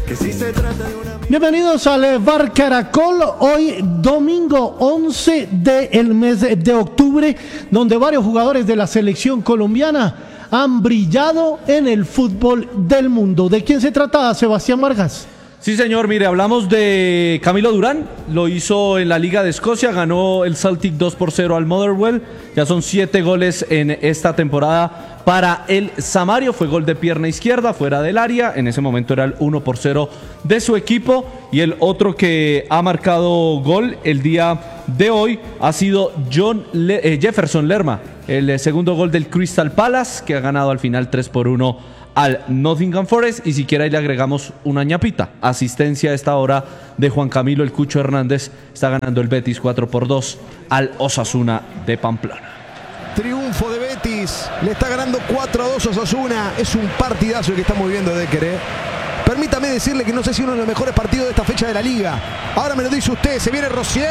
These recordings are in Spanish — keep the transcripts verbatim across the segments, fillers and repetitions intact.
que si se trata de una... Bienvenidos al Bar Caracol, hoy domingo once del mes de octubre, donde varios jugadores de la selección colombiana han brillado en el fútbol del mundo. ¿De quién se trata, Sebastián Vargas? Sí, señor, mire, hablamos de Camilo Durán, lo hizo en la Liga de Escocia, ganó el Celtic dos por cero al Motherwell, ya son siete goles en esta temporada para el Samario, fue gol de pierna izquierda, fuera del área, en ese momento era el uno por cero de su equipo, y el otro que ha marcado gol el día de hoy ha sido John Le- eh, Jefferson Lerma, el segundo gol del Crystal Palace, que ha ganado al final tres por uno al Nottingham Forest, y siquiera ahí le agregamos una ñapita, asistencia a esta hora de Juan Camilo El Cucho Hernández, está ganando el Betis cuatro por dos al Osasuna de Pamplona. Triunfo de Betis, le está ganando cuatro a dos a Osasuna, es un partidazo el que estamos viviendo de Decker, ¿eh? Permítame decirle que no sé si uno de los mejores partidos de esta fecha de la Liga, ahora me lo dice usted, se viene Rosier,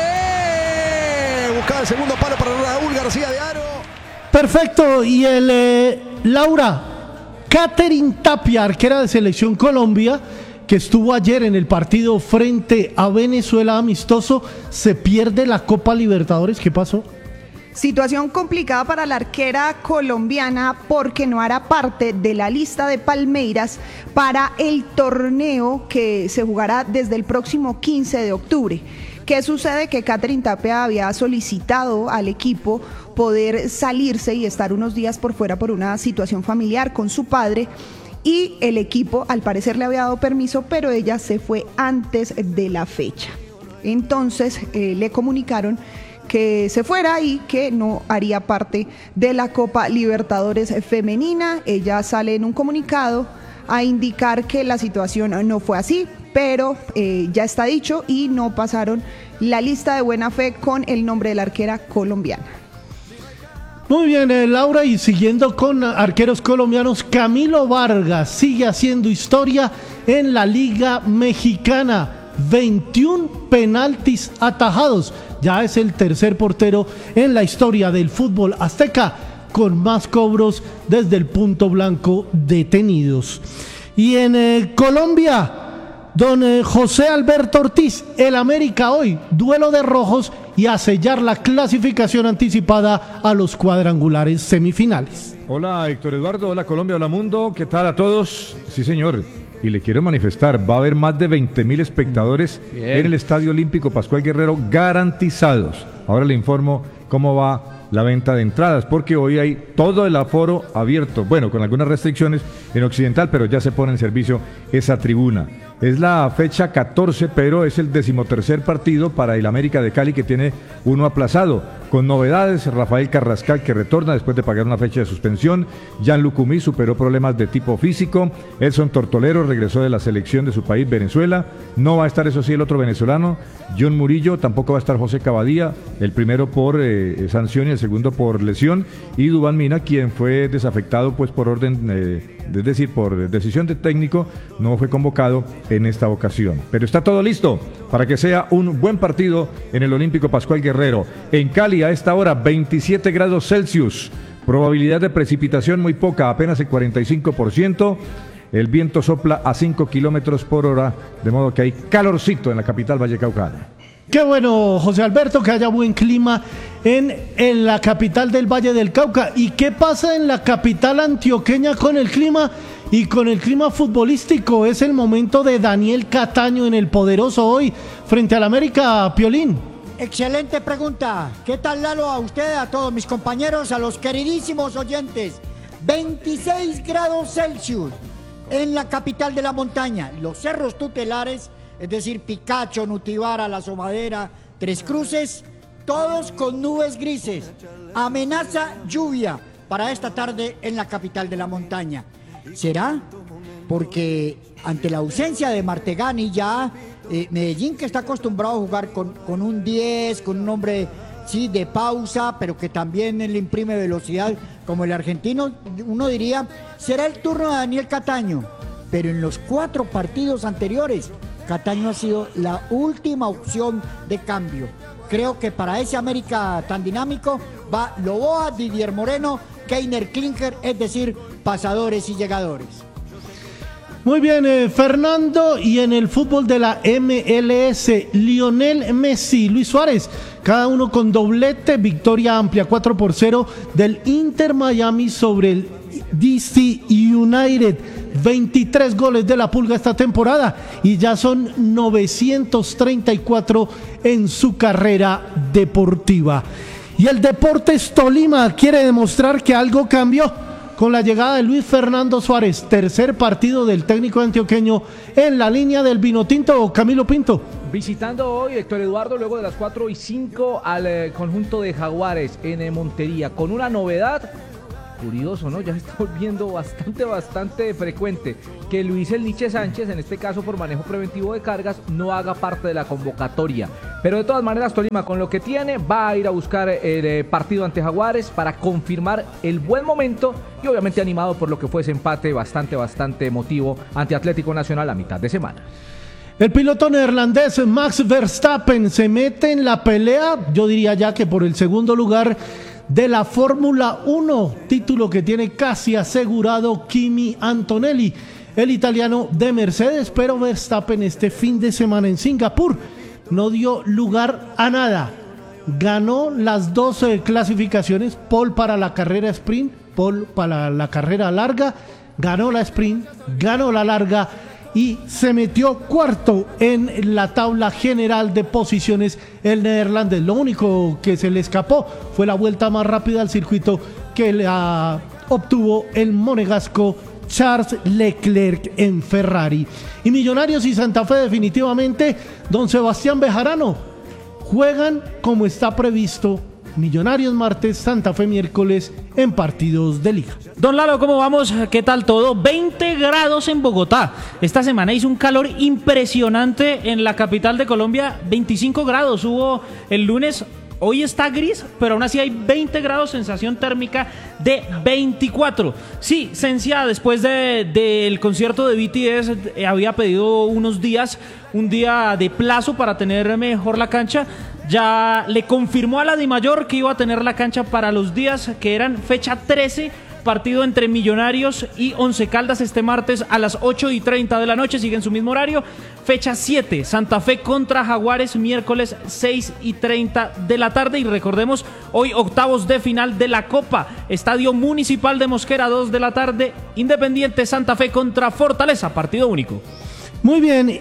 buscaba el segundo palo para Raúl García de Aro. Perfecto, y el eh, Laura, Catherine Tapia, arquera de Selección Colombia, que estuvo ayer en el partido frente a Venezuela amistoso, se pierde la Copa Libertadores. ¿Qué pasó? Situación complicada para la arquera colombiana porque no hará parte de la lista de Palmeiras para el torneo que se jugará desde el próximo quince de octubre. ¿Qué sucede? Que Catherine Tapia había solicitado al equipo poder salirse y estar unos días por fuera por una situación familiar con su padre, y el equipo al parecer le había dado permiso, pero ella se fue antes de la fecha. Entonces eh, le comunicaron que se fuera y que no haría parte de la Copa Libertadores femenina. Ella sale en un comunicado a indicar que la situación no fue así, pero eh, ya está dicho y no pasaron la lista de buena fe con el nombre de la arquera colombiana. Muy bien, eh, Laura, y siguiendo con arqueros colombianos, Camilo Vargas sigue haciendo historia en la Liga Mexicana. veintiún penaltis atajados. Ya es el tercer portero en la historia del fútbol azteca con más cobros desde el punto blanco detenidos. Y en eh, Colombia, don eh, José Alberto Ortiz, el América hoy, duelo de rojos y a sellar la clasificación anticipada a los cuadrangulares semifinales. Hola Héctor Eduardo, hola Colombia, hola mundo, ¿qué tal a todos? Sí señor, y le quiero manifestar, va a haber más de veinte mil espectadores Bien. en el Estadio Olímpico Pascual Guerrero garantizados. Ahora le informo cómo va la venta de entradas, porque hoy hay todo el aforo abierto, bueno, con algunas restricciones en Occidental, pero ya se pone en servicio esa tribuna. Es la fecha catorce, pero es el decimotercer partido para el América de Cali, que tiene uno aplazado. Con novedades, Rafael Carrascal, que retorna después de pagar una fecha de suspensión. Jan Lucumí superó problemas de tipo físico. Edson Tortolero regresó de la selección de su país, Venezuela. No va a estar, eso sí, el otro venezolano, John Murillo. Tampoco va a estar José Cavadía, el primero por eh, sanción y el segundo por lesión. Y Duván Mina, quien fue desafectado pues por orden, eh, es decir, por decisión de técnico, no fue convocado en esta ocasión. Pero está todo listo para que sea un buen partido en el Olímpico Pascual Guerrero. En Cali, a esta hora, veintisiete grados Celsius, probabilidad de precipitación muy poca, apenas el cuarenta y cinco por ciento. El viento sopla a cinco kilómetros por hora, de modo que hay calorcito en la capital vallecaucana. Qué bueno, José Alberto, que haya buen clima en, en la capital del Valle del Cauca. ¿Y qué pasa en la capital antioqueña con el clima y con el clima futbolístico? Es el momento de Daniel Cataño en el Poderoso hoy frente al América, Piolín. Excelente pregunta. ¿Qué tal, Lalo? A usted, a todos mis compañeros, a los queridísimos oyentes. veintiséis grados Celsius en la capital de la montaña. Los cerros tutelares, es decir, Picacho, Nutibara, La Somadera, Tres Cruces, todos con nubes grises. Amenaza lluvia para esta tarde en la capital de la montaña. ¿Será? Porque ante la ausencia de Martegani ya eh, Medellín, que está acostumbrado a jugar con, con un diez, con un hombre sí, de pausa, pero que también le imprime velocidad, como el argentino, uno diría, será el turno de Daniel Cataño. Pero en los cuatro partidos anteriores, Cataño ha sido la última opción de cambio. Creo que para ese América tan dinámico va Loboa, Didier Moreno, Keiner Klinker, es decir, pasadores y llegadores. Muy bien, eh, Fernando, y en el fútbol de la M L S, Lionel Messi, Luis Suárez, cada uno con doblete, victoria amplia cuatro por cero del Inter Miami sobre el D C United, veintitrés goles de la Pulga esta temporada y ya son novecientos treinta y cuatro en su carrera deportiva. Y el Deportes Tolima quiere demostrar que algo cambió con la llegada de Luis Fernando Suárez, tercer partido del técnico antioqueño en la línea del Vinotinto. Camilo Pinto. Visitando hoy Héctor Eduardo luego de las cuatro y cinco al eh, conjunto de Jaguares en eh, Montería, con una novedad. Curioso, ¿no? Ya se está volviendo bastante, bastante frecuente que Luis El Niche Sánchez, en este caso por manejo preventivo de cargas, no haga parte de la convocatoria. Pero de todas maneras, Tolima, con lo que tiene, va a ir a buscar el eh, partido ante Jaguares para confirmar el buen momento y obviamente animado por lo que fue ese empate bastante, bastante emotivo ante Atlético Nacional a mitad de semana. El piloto neerlandés Max Verstappen se mete en la pelea, yo diría ya que por el segundo lugar de la Fórmula uno, título que tiene casi asegurado Kimi Antonelli, el italiano de Mercedes, pero Verstappen este fin de semana en Singapur no dio lugar a nada. Ganó las dos eh, clasificaciones, pole para la carrera sprint, pole para la carrera larga, ganó la sprint, ganó la larga y se metió cuarto en la tabla general de posiciones el neerlandés. Lo único que se le escapó fue la vuelta más rápida al circuito que la obtuvo el monegasco Charles Leclerc en Ferrari. Y Millonarios y Santa Fe definitivamente, don Sebastián Bejarano, juegan como está previsto. Millonarios martes, Santa Fe miércoles en partidos de liga. Don Lalo, ¿cómo vamos? ¿Qué tal todo? veinte grados en Bogotá. Esta semana hizo un calor impresionante en la capital de Colombia. veinticinco grados hubo el lunes. Hoy está gris, pero aún así hay veinte grados, sensación térmica de veinticuatro. Sí, Sencia, después de, del concierto de B T S, eh, había pedido unos días, un día de plazo para tener mejor la cancha. Ya le confirmó a la Dimayor que iba a tener la cancha para los días que eran fecha trece, partido entre Millonarios y Once Caldas este martes a las ocho y treinta de la noche, sigue en su mismo horario. Fecha siete, Santa Fe contra Jaguares, miércoles seis y treinta de la tarde. Y recordemos, hoy octavos de final de la Copa, Estadio Municipal de Mosquera, dos de la tarde, Independiente Santa Fe contra Fortaleza, partido único. Muy bien,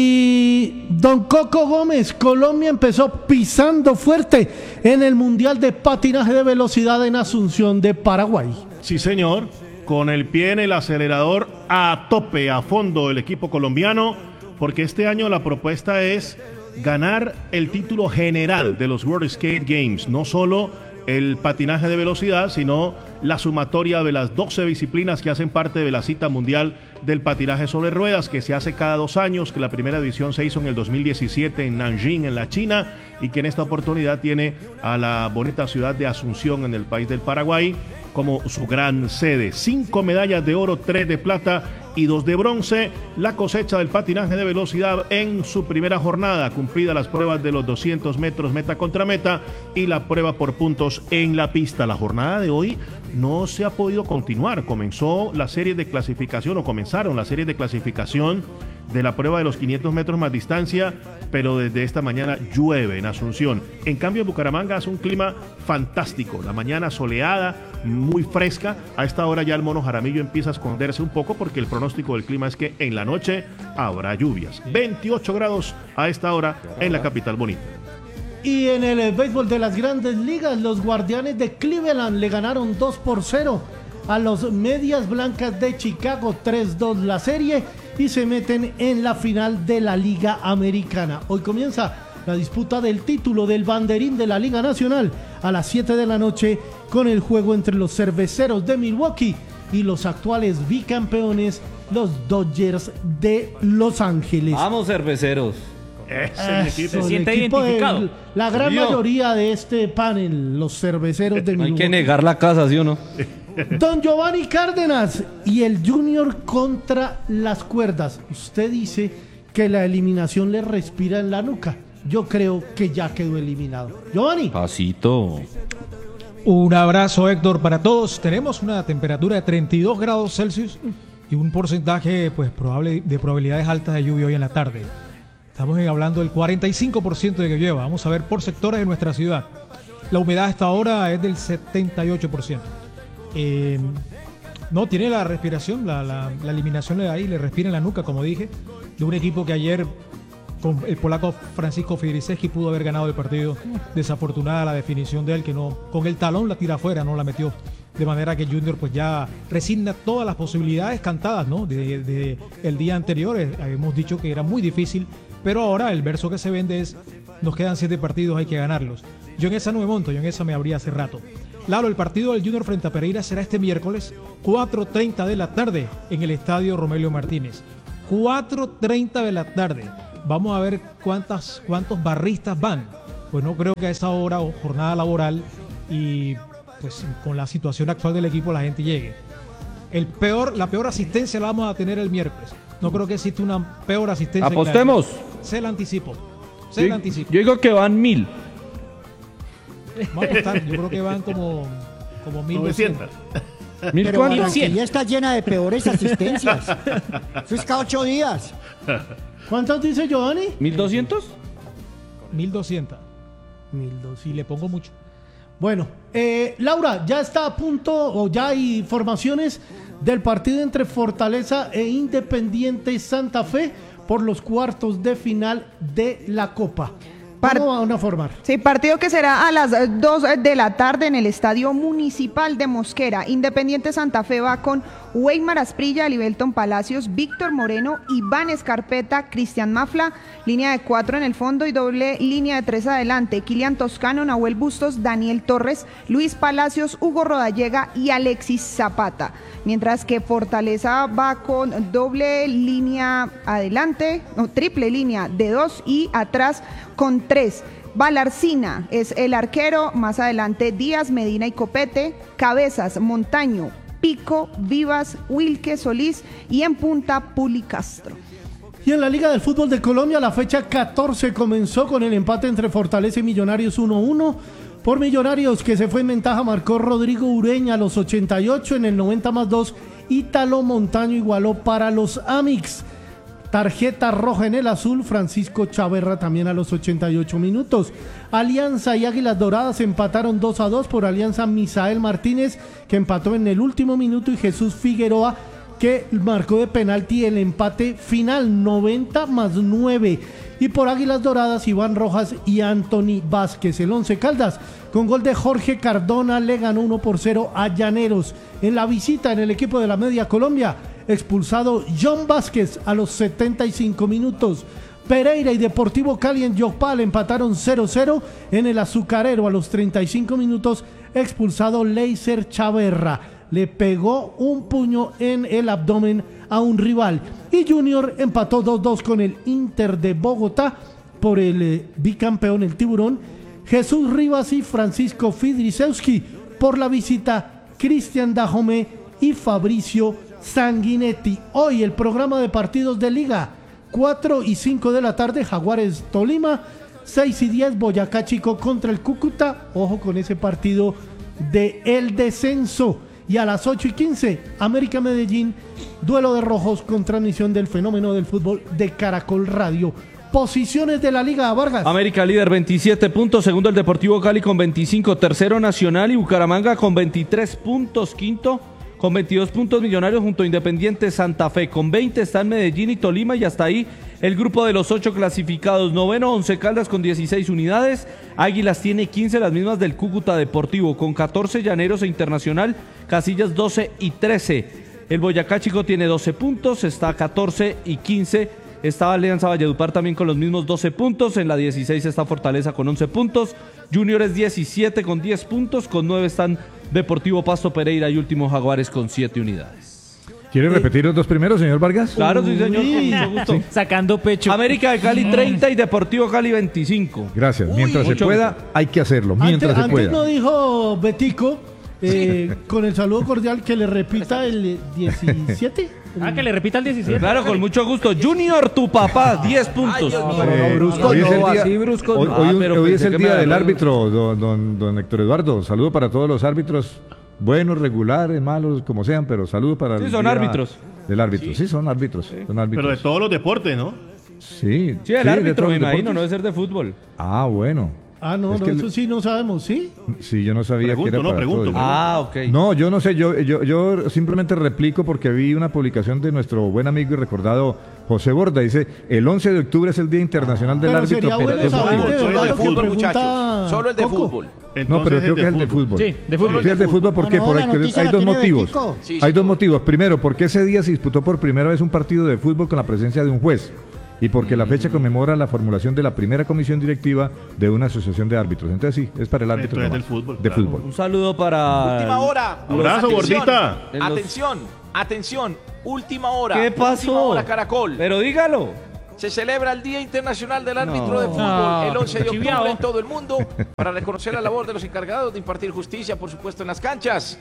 y don Coco Gómez, Colombia empezó pisando fuerte en el Mundial de Patinaje de Velocidad en Asunción de Paraguay. Sí, señor, con el pie en el acelerador a tope, a fondo el equipo colombiano, porque este año la propuesta es ganar el título general de los World Skate Games, no solo el patinaje de velocidad, sino la sumatoria de las doce disciplinas que hacen parte de la cita mundial del patinaje sobre ruedas, que se hace cada dos años, que la primera edición se hizo en el dos mil diecisiete en Nanjing, en la China, y que en esta oportunidad tiene a la bonita ciudad de Asunción, en el país del Paraguay, como su gran sede. Cinco medallas de oro, tres de plata y dos de bronce. La cosecha del patinaje de velocidad en su primera jornada, cumplida las pruebas de los doscientos metros meta contra meta y la prueba por puntos en la pista. La jornada de hoy no se ha podido continuar. Comenzó la serie de clasificación, o comenzaron la serie de clasificación de la prueba de los quinientos metros más distancia, pero desde esta mañana llueve en Asunción. En cambio, en Bucaramanga hace un clima fantástico. La mañana soleada, muy fresca. A esta hora ya el mono Jaramillo empieza a esconderse un poco porque el pronóstico del clima es que en la noche habrá lluvias. veintiocho grados a esta hora en la capital bonita. Y en el béisbol de las grandes ligas, los Guardianes de Cleveland le ganaron dos por cero a los Medias Blancas de Chicago, tres dos la serie, y se meten en la final de la Liga Americana. Hoy comienza la disputa del título del banderín de la Liga Nacional a las siete de la noche con el juego entre los Cerveceros de Milwaukee y los actuales bicampeones, los Dodgers de Los Ángeles. Vamos, Cerveceros. Eso, se siente identificado. De, la gran ¿Serio? mayoría de este panel, los Cerveceros de Milwaukee. Hay que negar la casa, ¿sí o no? Don Giovanni Cárdenas y el Junior contra las cuerdas. Usted dice que la eliminación le respira en la nuca. Yo creo que ya quedó eliminado. Giovanni. Pasito. Un abrazo, Héctor, para todos. Tenemos una temperatura de treinta y dos grados Celsius y un porcentaje pues probable de probabilidades altas de lluvia hoy en la tarde. Estamos hablando del cuarenta y cinco por ciento de que llueva. Vamos a ver por sectores de nuestra ciudad. La humedad hasta ahora es del setenta y ocho por ciento. Eh, no, tiene la respiración, la, la, la eliminación de ahí, le respira en la nuca, como dije, de un equipo que ayer con el polaco Francisco Fidrisewski pudo haber ganado el partido. Desafortunada la definición de él, que no con el talón la tira afuera, no la metió. De manera que Junior pues ya resigna todas las posibilidades cantadas, ¿no? De, de el día anterior eh, habíamos dicho que era muy difícil, pero ahora el verso que se vende es: nos quedan siete partidos, hay que ganarlos. Yo en esa no me monto, yo en esa me abría hace rato. Lalo, el partido del Junior frente a Pereira será este miércoles, cuatro treinta de la tarde, en el estadio Romelio Martínez. cuatro treinta de la tarde. Vamos a ver cuántas, cuántos barristas van. Pues no creo que a esa hora o jornada laboral y pues con la situación actual del equipo la gente llegue. El peor, la peor asistencia la vamos a tener el miércoles. No creo que exista una peor asistencia. Apostemos. La, se la anticipo. Se yo, la anticipo. Yo digo que van mil. Vamos a apostar. Yo creo que van como, como mil novecientos. ¿Mil Pero Barranquilla está llena de peores asistencias. Eso es cada ocho días. ¿Cuántos dice Giovanni? ¿Mil doscientos? Mil doscientos. Mil dos. Y le pongo mucho. Bueno, eh, Laura, ya está a punto o ya hay informaciones del partido entre Fortaleza e Independiente Santa Fe por los cuartos de final de la Copa. ¿Cómo van a formar? Sí, partido que será a las dos de la tarde en el Estadio Municipal de Mosquera. Independiente Santa Fe va con Weimar Asprilla, Libelton Palacios, Víctor Moreno, Iván Escarpeta, Cristian Mafla, línea de cuatro en el fondo y doble línea de tres adelante. Kilian Toscano, Nahuel Bustos, Daniel Torres, Luis Palacios, Hugo Rodallega y Alexis Zapata. Mientras que Fortaleza va con doble línea adelante, no, triple línea de dos y atrás con tres. Balarcina es el arquero, más adelante Díaz, Medina y Copete, Cabezas, Montaño, Pico, Vivas, Wilke, Solís y en punta Puli Castro. Y en la Liga del Fútbol de Colombia la fecha catorce comenzó con el empate entre Fortaleza y Millonarios uno uno. Por Millonarios, que se fue en ventaja, marcó Rodrigo Ureña a los ochenta y ocho, en el noventa más dos, Ítalo Montaño igualó para los Amix. Tarjeta roja en el azul, Francisco Chaverra también a los ochenta y ocho minutos. Alianza y Águilas Doradas empataron dos a dos, por Alianza Misael Martínez, que empató en el último minuto, y Jesús Figueroa, que marcó de penalti el empate final, noventa más nueve. Y por Águilas Doradas, Iván Rojas y Anthony Vázquez. El Once Caldas, con gol de Jorge Cardona, le ganó uno por cero a Llaneros. En la visita en el equipo de la Media Colombia, expulsado John Vázquez a los setenta y cinco minutos. Pereira y Deportivo Cali en Yopal empataron cero cero. En el Azucarero a los treinta y cinco minutos, expulsado Leiser Chaverra. Le pegó un puño en el abdomen a un rival. Y Junior empató dos dos con el Inter de Bogotá por el eh, bicampeón, el Tiburón. Jesús Rivas y Francisco Fidrisewski. Por la visita, Cristian Dajomé y Fabricio Sanguinetti. Hoy el programa de partidos de Liga: cuatro y cinco de la tarde, Jaguares Tolima. seis y diez, Boyacá Chico contra el Cúcuta. Ojo con ese partido de el descenso. Y a las ocho y quince, América Medellín, duelo de rojos con transmisión del Fenómeno del Fútbol de Caracol Radio. Posiciones de la Liga, Vargas. América líder, veintisiete puntos. Segundo el Deportivo Cali con veinticinco. Tercero Nacional y Bucaramanga con veintitrés puntos. Quinto con veintidós puntos Millonarios junto a Independiente Santa Fe. Con veinte están Medellín y Tolima, y hasta ahí el grupo de los ocho clasificados. Noveno, Once Caldas con dieciséis unidades. Águilas tiene quince, las mismas del Cúcuta Deportivo. Con catorce, Llaneros e Internacional. Casillas doce y trece. El Boyacá Chico tiene doce puntos, está catorce y quince. Está Alianza Valledupar también con los mismos doce puntos. En la dieciséis está Fortaleza con once puntos. Junior es diecisiete con diez puntos. Con nueve están Deportivo Pasto, Pereira y último Jaguares con siete unidades. ¿Quiere repetir los dos primeros, señor Vargas? Claro, sí, señor. Con mucho gusto. Sí. Sacando pecho. América de Cali treinta y Deportivo Cali veinticinco. Gracias. Mientras Uy, se pueda, gusto. hay que hacerlo. Mientras antes, se pueda. Antes no dijo Betico, eh, con el saludo cordial, que le repita el diecisiete. Ah, que le repita el diecisiete. Claro, con mucho gusto. Junior, tu papá, diez puntos. Eh, hoy es el día, así brusco, hoy, no. hoy- Ah, pero hoy es pensé el que me día había del hablado. árbitro, don, don, don Héctor Eduardo. Saludo para todos los árbitros, buenos, regulares, malos, como sean, pero saludo para Sí, el son día árbitros. del árbitro. Sí, son árbitros. Son árbitros. Pero de todos los deportes, ¿no? Sí. Sí, el de árbitro, todos me los imagino, deportes. no debe ser de fútbol. Ah, bueno. Ah, no, Es no, que eso le- sí no sabemos, ¿sí? Sí, yo no sabía Pregunto, que era no, para pregunto, todo. pregunto. Ah, ok. No, yo no sé, yo, yo, yo simplemente replico porque vi una publicación de nuestro buen amigo y recordado José Borda. Dice, el once de octubre es el Día Internacional del Pero Árbitro. sería bueno pero- saber de solo verdad de lo que fútbol, pregunta Solo el de Coco. fútbol. No, pero Entonces creo que es el de fútbol. Sí, de fútbol. Sí, es de fútbol porque Ah, no, por la ahí- noticia hay la dos tiene motivos. Betico. Sí, Hay sí. dos motivos. Primero, porque ese día se disputó por primera vez un partido de fútbol con la presencia de un juez. Y porque la fecha conmemora la formulación de la primera comisión directiva de una asociación de árbitros. Entonces sí, es para el árbitro. Entonces nomás. del fútbol, De claro. fútbol. Un saludo para... Última hora. Abrazo, Atención, gordita. En los- Atención, atención. Última hora. ¿Qué pasó? Última hora, Caracol. Pero dígalo. Se celebra el Día Internacional del Árbitro No. de Fútbol No, el once de octubre chiviao. en todo el mundo para reconocer la labor de los encargados de impartir justicia, por supuesto, en las canchas.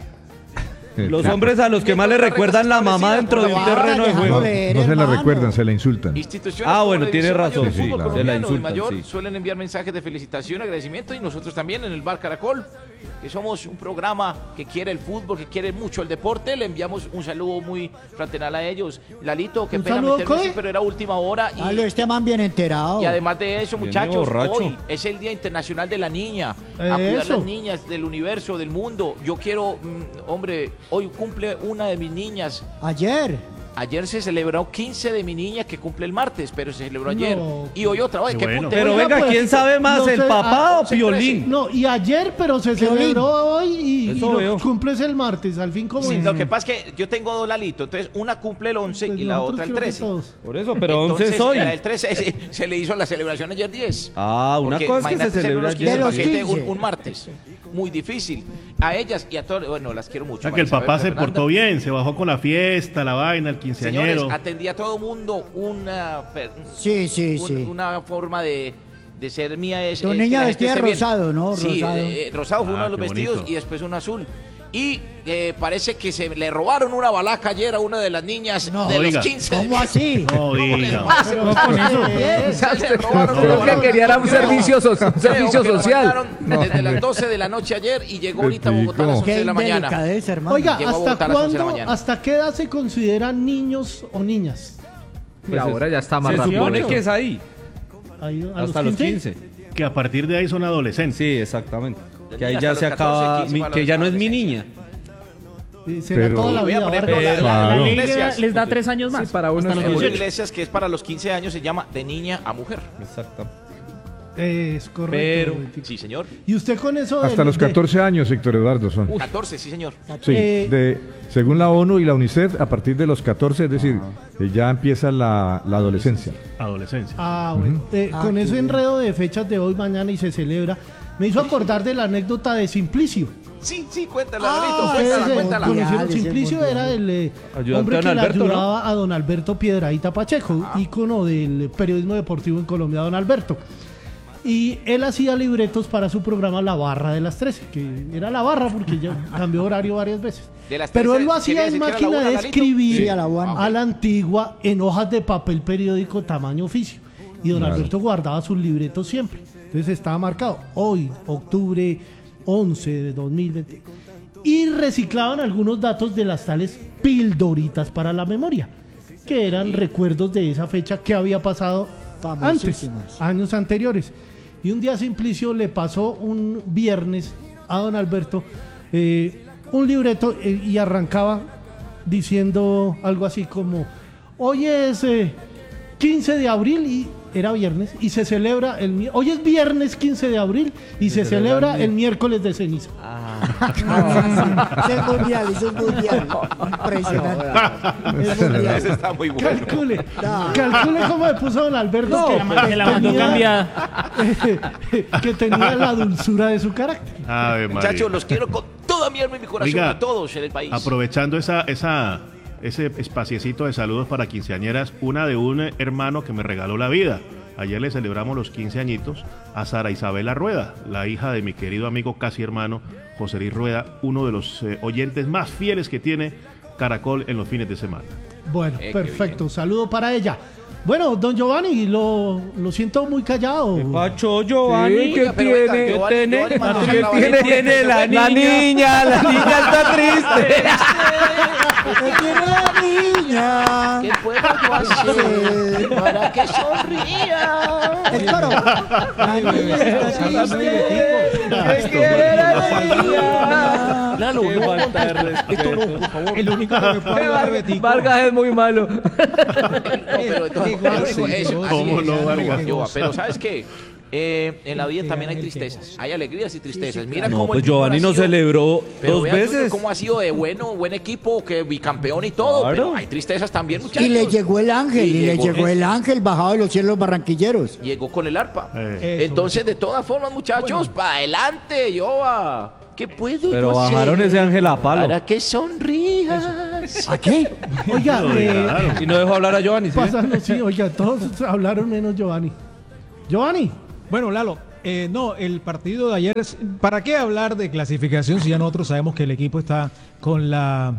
Los hombres a los que más le recuerdan la mamá dentro de un Guarda, terreno de déjalo juego. leer, No se la hermano. recuerdan, se la insultan. Instituciones Ah, como bueno, la tiene División razón, Mayor del sí, Fútbol claro. Se la colombiano y insultan, mayor sí. suelen enviar mensajes de felicitación, agradecimiento y nosotros también en el Bar Caracol, que somos un programa que quiere el fútbol, que quiere mucho el deporte, le enviamos un saludo muy fraternal a ellos. Lalito, qué ¿Un pena saludo, meterme Coy? así, pero era última hora y, Dale, este man bien enterado. y además de eso, Viene muchachos, borracho. hoy es el Día Internacional de la Niña, a cuidar Eso. las niñas del universo, del mundo. Yo quiero, mm, hombre, hoy cumple una de mis niñas. Ayer. Ayer se celebró quince de mi niña que cumple el martes, pero se celebró ayer. No. Y hoy otra vez. Qué ¿Qué bueno. puntero? Pero Oiga, venga, pues, ¿quién sabe más, no el sé, papá ah, o Piolín? No, y ayer, pero se Piolín. celebró hoy y, y Eso lo veo. cumples el martes, al fin como Sí, es. lo que pasa es que yo tengo dos Lalitos, entonces una cumple el once Pues y la nosotros otra el creo que trece. todos. Por eso, pero once Entonces, es hoy. la del trece se, se le hizo la celebración ayer diez. Ah, una Porque cosa es que se imagínate ser celebra unos quince ayer. De los paquetes quince. un, un martes. Muy difícil. A ellas y a todos, bueno, las quiero mucho. O sea que el María papá se Isabel, Fernanda. portó bien, se bajó con la fiesta, la vaina, el Señores, quinceañero. atendí a todo mundo una, per- Sí, sí, un- sí. una forma de, de ser mía es... Tu es que niña la gente vestida esté bien. rosado, ¿no? Sí, Rosado. eh, rosado fue Ah, uno de los qué vestidos bonito. y después un azul. Y eh, parece que se le robaron una balaca ayer a una de las niñas No, de oiga. los quince. ¿Cómo así? No diga. Pero con eso. Se le robaron Creo una que balaca. quería era un servicio, so- un Creo servicio que lo social. mandaron No, desde las hombre. doce de la noche ayer y llegó ahorita a Qué Bogotá a las pico. once Qué de la mañana. delicadeza, hermano. Oiga, Llegó a Bogotá ¿hasta a las once de la cuándo, mañana. hasta qué edad se consideran niños o niñas? Y ahora ya está más Se rápido. supone que es ahí, Ahí, a hasta los quince. Que a partir de ahí son adolescentes. Sí, exactamente. Que ahí Hasta ya los se catorce, acaba, quince mi- para que los ya no es mi adolescentes. niña. Eh, Será Pero- toda la Voy a vida. poner Vargas. la- la- Claro. La ley iglesias. les da tres años más. Sí, para uno hasta es los En mucho. dieciocho. iglesias que es para los quince años se llama de niña a mujer. Exacto. Es correcto. Pero- Betico. Sí, señor. Y usted con eso. Hasta del- los de- catorce años, Héctor Eduardo, son. catorce, sí, señor. Sí, Eh, de, según la ONU y la UNICEF, a partir de los catorce, es decir, eh, ya empieza la, la adolescencia. Adolescencia. Ah, bueno. Eh, Ah, con qué ese bien. enredo de fechas de hoy, mañana y se celebra, me hizo acordar de la anécdota de Simplicio. Sí, sí, cuéntala, Ah, Lalito, Ustedes cuéntala, eh, cuéntala. conocieron, Mundial, ese Simplicio mundial. era el eh, Ayudante hombre de que don le Alberto, ayudaba a don Alberto Piedrahíta Pacheco, Ah. ícono del periodismo deportivo en Colombia, don Alberto. Y él hacía libretos para su programa La Barra de las trece, que era La Barra porque ya cambió horario varias veces. De las Pero trece, él lo ¿quería hacía en decir que era la máquina una, de Lalito? escribir Sí, a la una. a la antigua en hojas de papel periódico tamaño oficio. Y don Claro. Alberto guardaba sus libretos siempre. Entonces estaba marcado hoy, octubre once de dos mil veinte. Y reciclaban algunos datos de las tales pildoritas para la memoria, que eran recuerdos de esa fecha que había pasado antes, Famosísimas. años anteriores. Y un día Simplicio le pasó un viernes a don Alberto eh, un libreto eh, y arrancaba diciendo algo así como: hoy es eh, quince de abril y era viernes y se celebra el mi- hoy es viernes quince de abril y se, celebra el miércoles de ceniza. Ese es mundial, ese es mundial. Impresionante. Es mundial. Ese está muy bueno. Calcule, No. calcule cómo me puso don Alberto No, que, que la- que la mandó cambiada. que tenía la dulzura de su carácter. Ave María. Muchachos, los quiero con toda mi alma y mi corazón, Oiga, a todos en el país. Aprovechando esa, esa, ese espaciecito de saludos para quinceañeras, una de un hermano que me regaló la vida. Ayer le celebramos los quince añitos a Sara Isabela Rueda, la hija de mi querido amigo casi hermano José Luis Rueda, uno de los eh, oyentes más fieles que tiene Caracol en los fines de semana. Bueno, Eh, qué perfecto. Saludo para ella. Bueno, don Giovanni, lo, lo siento muy callado. Pacho Giovanni, Sí, ¿qué Oiga, pero venga, tiene? Giovanni, ¿Qué tiene? Giovanni mandó ¿Qué a grabar tiene? el Tiene podcast. la niña, la niña está triste. ¿Qué tiene la niña? niña. ¿Qué puedo yo hacer para que sonría? El coro. La niña está Lalo, Qué no, falta de no, esto no, respeto. por favor. El único que me puede ayudar es Betico. Vargas es muy malo. No, pero, no, pero eso, eso, así ¿Cómo es, no, así Vargas? es, Joa, pero ¿sabes qué? Eh, en la vida también hay tristezas, hay alegrías y tristezas. Mira No, cómo pues el Junior Giovanni ha no sido- celebró pero dos vea, Junior, veces. cómo ha sido de bueno, buen equipo, que bicampeón y todo, Claro. pero hay tristezas también, muchachos. Y le llegó el ángel, Y y, le llegó- llegó el ángel bajado de los cielos barranquilleros. Llegó con el arpa. Eh. Eso, Entonces, de todas formas, muchachos, para adelante, Joa. ¿Qué puedo Pero yo bajaron hacer ese ángel a palo. para que sonrías? ¿A qué? Oiga, eh, Y no dejó hablar a Giovanni. ¿sí? pasando, sí, oiga, todos hablaron menos Giovanni. Giovanni. Bueno, Lalo, eh, no, el partido de ayer, es- ¿para qué hablar de clasificación si ya nosotros sabemos que el equipo está con la...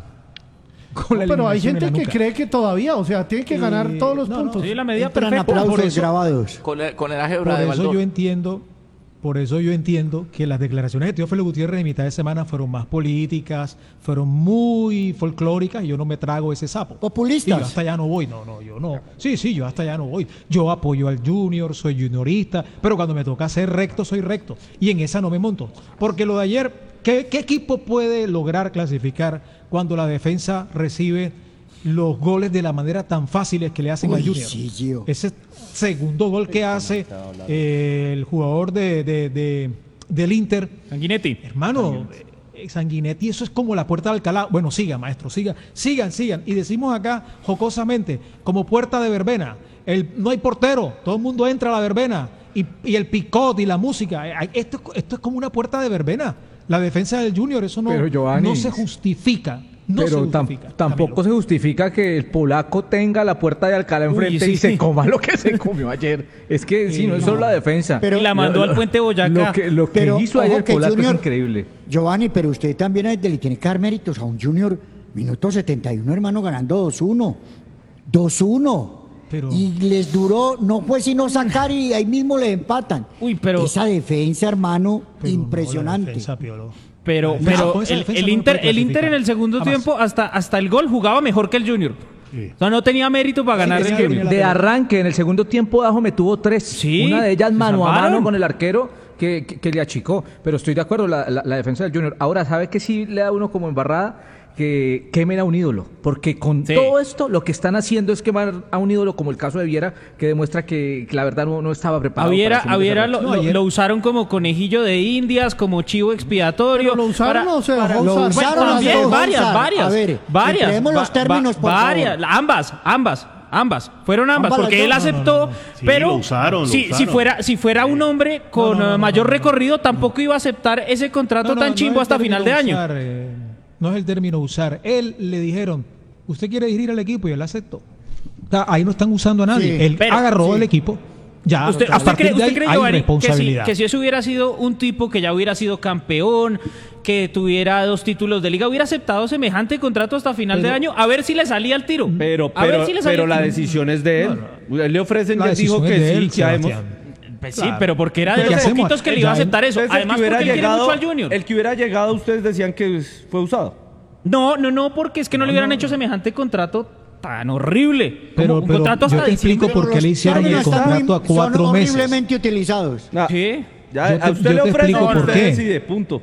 Con la No, pero hay eliminación en gente la que nuca? cree que todavía, o sea, tiene que ganar Eh, todos los no, no, puntos. sí, la medida Entran perfecta. Por aplausos eso, grabados. Con el, con el por álgebra de eso Baldor. yo entiendo, por eso yo entiendo que las declaraciones de Teófilo Gutiérrez en mitad de semana fueron más políticas, fueron muy folclóricas y yo no me trago ese sapo. Populistas. Y yo hasta allá no voy, no, no, yo no. Sí, sí, yo hasta allá no voy. Yo apoyo al Junior, soy juniorista, pero cuando me toca ser recto, soy recto. Y en esa no me monto. Porque lo de ayer, ¿qué, qué equipo puede lograr clasificar cuando la defensa recibe los goles de la manera tan fáciles que le hacen Uy, al Junior? sí, Gio. Ese segundo gol que hace eh, el jugador de, de- de- del Inter, Sanguinetti. hermano, eh, Sanguinetti, eso es como la puerta de Alcalá. Bueno, siga, maestro, siga, sigan, sigan. Y decimos acá jocosamente, como puerta de verbena. El, no hay portero, todo el mundo entra a la verbena. Y, y el picot y la música. eh, Esto, esto es como una puerta de verbena. La defensa del Junior, eso no, Pero, Giovanni, no se justifica. No se Pero tam- justifica. tampoco Camilo. se justifica que el polaco tenga la puerta de Alcalá enfrente sí, y se sí. coma lo que se comió ayer. Es que sí, no es solo la defensa. Pero- Y la mandó al puente Boyacá. Lo que, lo que Pero, hizo ojo ayer el que polaco Junior- es increíble. Giovanni, pero usted también es de- le tiene que dar méritos a un Junior. Minuto setenta y uno, hermano, ganando dos uno. dos uno. Pero- Y les duró, no fue sino sacar y ahí mismo le empatan. Uy, pero- Esa defensa, hermano, Pero no, la impresionante. defensa, Piolo. Pero, No, pero con esa el, defensa el no Inter, puede el Inter en clasificar. el segundo Jamás. tiempo, hasta, hasta el gol, jugaba mejor que el Junior. O sea, no tenía mérito para ganar es el que Junior. tiene De arranque, en el segundo tiempo, Dajo me tuvo tres. Sí, Una de ellas se mano a salvaron. mano con el arquero que, que- que le achicó. Pero estoy de acuerdo, la, la- la defensa del Junior. Ahora, ¿sabe que sí le da uno como embarrada? Que quemen a un ídolo. Porque con Sí. todo esto, lo que están haciendo es quemar a un ídolo, como el caso de Viera, que demuestra que, que la verdad no, no estaba A preparado. Viera, para a Viera lo, No, lo- ayer- lo usaron como conejillo de indias, como chivo expiatorio. ¿Pero lo usaron o se dejó Lo usar? usaron Bueno, las también, dos, varias, Gonzalo. varias. A ver, varias. empleemos los va- términos, va- por varias, favor. ambas, ambas, ambas. Fueron ambas, Ambas las porque él dos. aceptó, Sí, pero lo usaron, lo si, si usaron. fuera si fuera un hombre con no, no, eh, no, mayor no, no. recorrido, tampoco iba a aceptar ese contrato No, no, tan no chimbo es el hasta final de término año. usar, eh, no es el término usar. Él le dijeron, ¿usted quiere dirigir al equipo? Y él aceptó. O sea, ahí no están usando a nadie. Sí, él pero- agarró sí. el equipo. Ya, ¿Usted, a usted partir cree, de usted ahí cree, hay Giovanni, que si, responsabilidad. que si eso hubiera sido un tipo que ya hubiera sido campeón, que tuviera dos títulos de liga, hubiera aceptado semejante contrato hasta final de Pero- año, a ver si le salía el tiro? Pero, a ver pero, si le salía pero el la tiro. decisión es de él. Él le ofrecen, La ya dijo decisión que es de sí, él, que ya hemos- Sebastián. Pues sí, Claro. pero porque era de ¿Qué los hacemos? poquitos que le iba a Ya, aceptar eso. Entonces, el Además, que hubiera porque él quiere llegado, mucho al Junior. el que hubiera llegado, ustedes decían que fue usado. No, no, no, porque es que no, le hubieran hecho semejante contrato tan horrible. Como Pero, un pero contrato yo hasta te explico diciembre. por qué le hicieron el Términos están contrato a muy- cuatro son meses. horriblemente utilizados. Ah, ¿Qué? ya, Yo te- a usted yo le te ofrecen, explico usted por qué. decide, punto.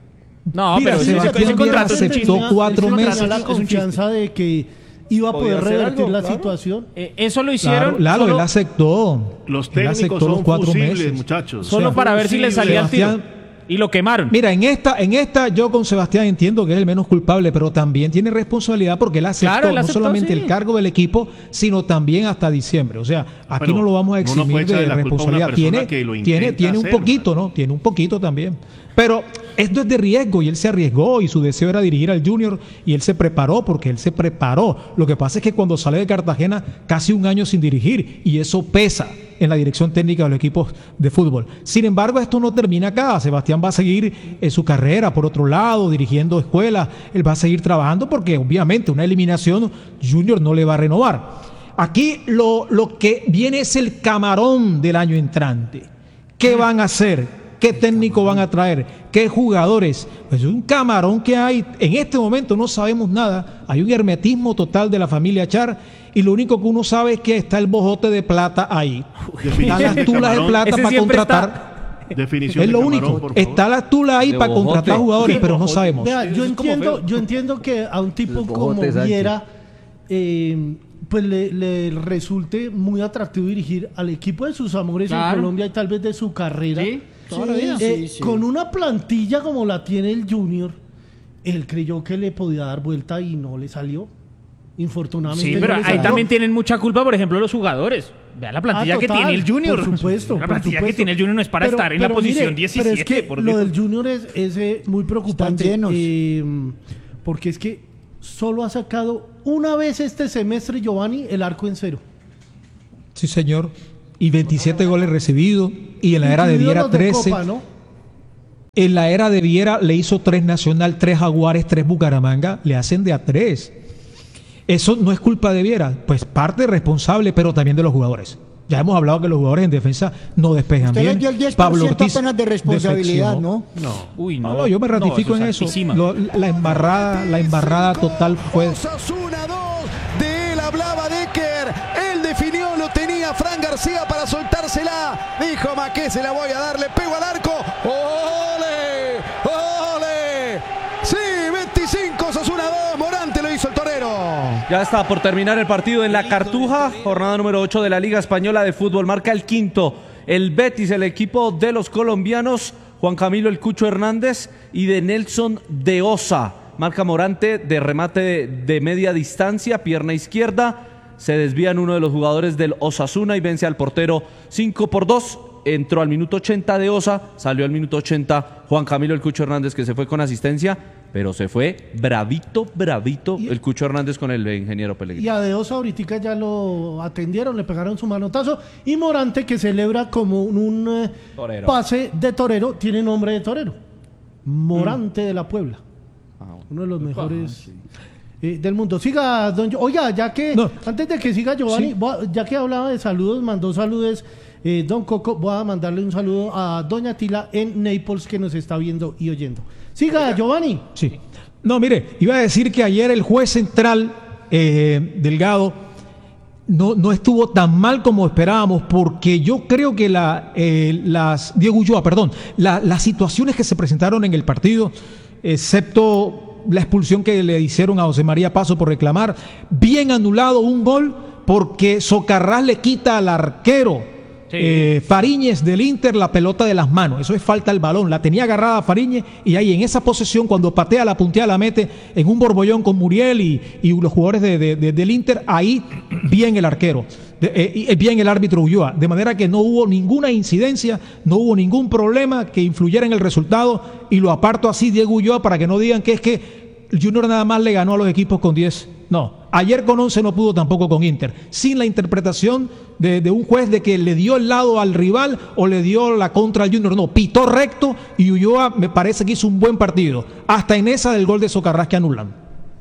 No, Mira, pero ese, ese Sebastián Viera contrato es un aceptó chiste. cuatro Él tenía meses. la Es un chiste. confianza de que iba a Podía poder hacer revertir algo, la claro. situación. Eh, eso lo Claro, hicieron Lalo, solo, él aceptó. Los Él técnicos aceptó son los cuatro fusibles, meses. muchachos. solo sea, para ver si le salía el tiro. Sebastián- Y lo quemaron. Mira, en esta, en esta yo con Sebastián entiendo que es el menos culpable, pero también tiene responsabilidad porque él aceptó, Claro, él aceptó, no solamente sí. el cargo del equipo, sino también hasta diciembre. O sea, aquí Pero no lo vamos a uno no puede eximir echarle de la culpa a una responsabilidad. persona Tiene, que lo tiene, intenta tiene un hacer, poquito, ¿no? Tiene un poquito también. Pero esto es de riesgo y él se arriesgó y su deseo era dirigir al Junior y él se preparó porque él se preparó. Lo que pasa es que cuando sale de Cartagena casi un año sin dirigir y eso pesa en la dirección técnica de los equipos de fútbol. Sin embargo, esto no termina acá. Sebastián va a seguir en su carrera por otro lado, dirigiendo escuelas. Él va a seguir trabajando porque obviamente una eliminación Junior no le va a renovar. Aquí lo, lo que viene es el camarón del año entrante. ¿Qué van a hacer? ¿Qué técnico van a traer? ¿Qué jugadores? Pues es un camarón que hay. En este momento no sabemos nada. Hay un hermetismo total de la familia Char y lo único que uno sabe es que está el bojote de plata ahí. Están las tulas de plata para contratar. Definición es lo de camarón, único. Está la tula ahí de para bojote. contratar jugadores, Sí, pero no bojote. sabemos. Vea, yo es como entiendo, feo. yo entiendo que a un tipo El como bojote Sánchez. Viera eh, pues le, le resulte muy atractivo dirigir al equipo de sus amores Claro. en Colombia y tal vez de su carrera. Sí, toda la Sí, vida. sí, Eh, sí. Con una plantilla como la tiene el Junior, él creyó que le podía dar vuelta y no le salió. Infortunadamente. Sí, no pero le ahí salió. también tienen mucha culpa, por ejemplo, los jugadores. Vean la plantilla Ah, que total, tiene el Junior. Por supuesto. La por plantilla que supuesto. tiene el Junior no es para Pero- estar en la pero posición mire, diecisiete. Pero es que por lo Dios. del Junior es, es eh, muy preocupante. Están llenos. eh, porque es que solo ha sacado una vez este semestre Giovanni el arco en cero. Sí, señor. Y veintisiete goles recibidos. Y en la era de Incluidos Viera los de trece. Copa, ¿no? En la era de Viera le hizo tres Nacional, tres Jaguares, tres Bucaramanga. Le hacen de a tres. Eso no es culpa de Viera. Pues parte responsable, pero también de los jugadores. Ya hemos hablado que los jugadores en defensa no despejan Usted bien. les dio el diez por ciento Ortiz apenas de responsabilidad, defeccionó. ¿no? Uy, No, no, yo me ratifico en eso. altísima. Lo- la embarrada, la embarrada total fue. Osasuna dos, de él hablaba Decker, él definió, lo tenía Fran García para soltársela, dijo Maqué, se la voy a dar, le pego al arco, ¡ole! ¡ole! Sí, veinticinco, Osasuna dos, Morante lo hizo el torero. Ya está por terminar el partido en la Cartuja, jornada número ocho de la Liga Española de Fútbol. Marca el quinto, el Betis, el equipo de los colombianos, Juan Camilo El Cucho Hernández y de Nelson de Osa. Marca Morante de remate de, de media distancia, pierna izquierda. Se desvían uno de los jugadores del Osasuna y vence al portero cinco por dos. Entró al minuto ochenta de Osa, salió al minuto ochenta Juan Camilo El Cucho Hernández, que se fue con asistencia, pero se fue bravito, bravito el Cucho Hernández con el ingeniero Pellegrini. Y a Deosa ahorita ya lo atendieron, le pegaron su manotazo. Y Morante, que celebra como un eh, Torero. pase de torero, tiene nombre de torero. Morante de la Puebla. Ah, bueno. Uno de los mejores eh, del mundo. Siga, don Gio- Oiga, ya que, No. antes de que siga Giovanni, Sí. voy a- ya que hablaba de saludos, mandó saludos. eh, don Coco, voy a mandarle un saludo a doña Tila en Naples, que nos está viendo y oyendo. Siga, Giovanni. Sí. No, mire, iba a decir que ayer el juez central, eh, Delgado, no, no estuvo tan mal como esperábamos, porque yo creo que la, eh, las, Diego Ulloa, perdón, la- las situaciones que se presentaron en el partido, excepto la expulsión que le hicieron a José María Paso por reclamar, bien anulado un gol, porque Socarrás le quita al arquero. Sí. Eh, Fariñez del Inter la pelota de las manos, eso es falta el balón, la tenía agarrada Fariñez y ahí en esa posesión cuando patea la puntea la mete en un borbollón con Muriel y, y los jugadores de, de- de- del Inter, ahí bien el arquero, de- eh, y bien el árbitro Ulloa, de manera que no hubo ninguna incidencia, no hubo ningún problema que influyera en el resultado y lo aparto así Diego Ulloa para que no digan que es que el Junior nada más le ganó a los equipos con diez. No, ayer con once no pudo tampoco con Inter. Sin la interpretación de, de un juez de que le dio el lado al rival o le dio la contra al Junior. No, pitó recto y Ulloa me parece que hizo un buen partido. Hasta en esa del gol de Socarrás que anulan.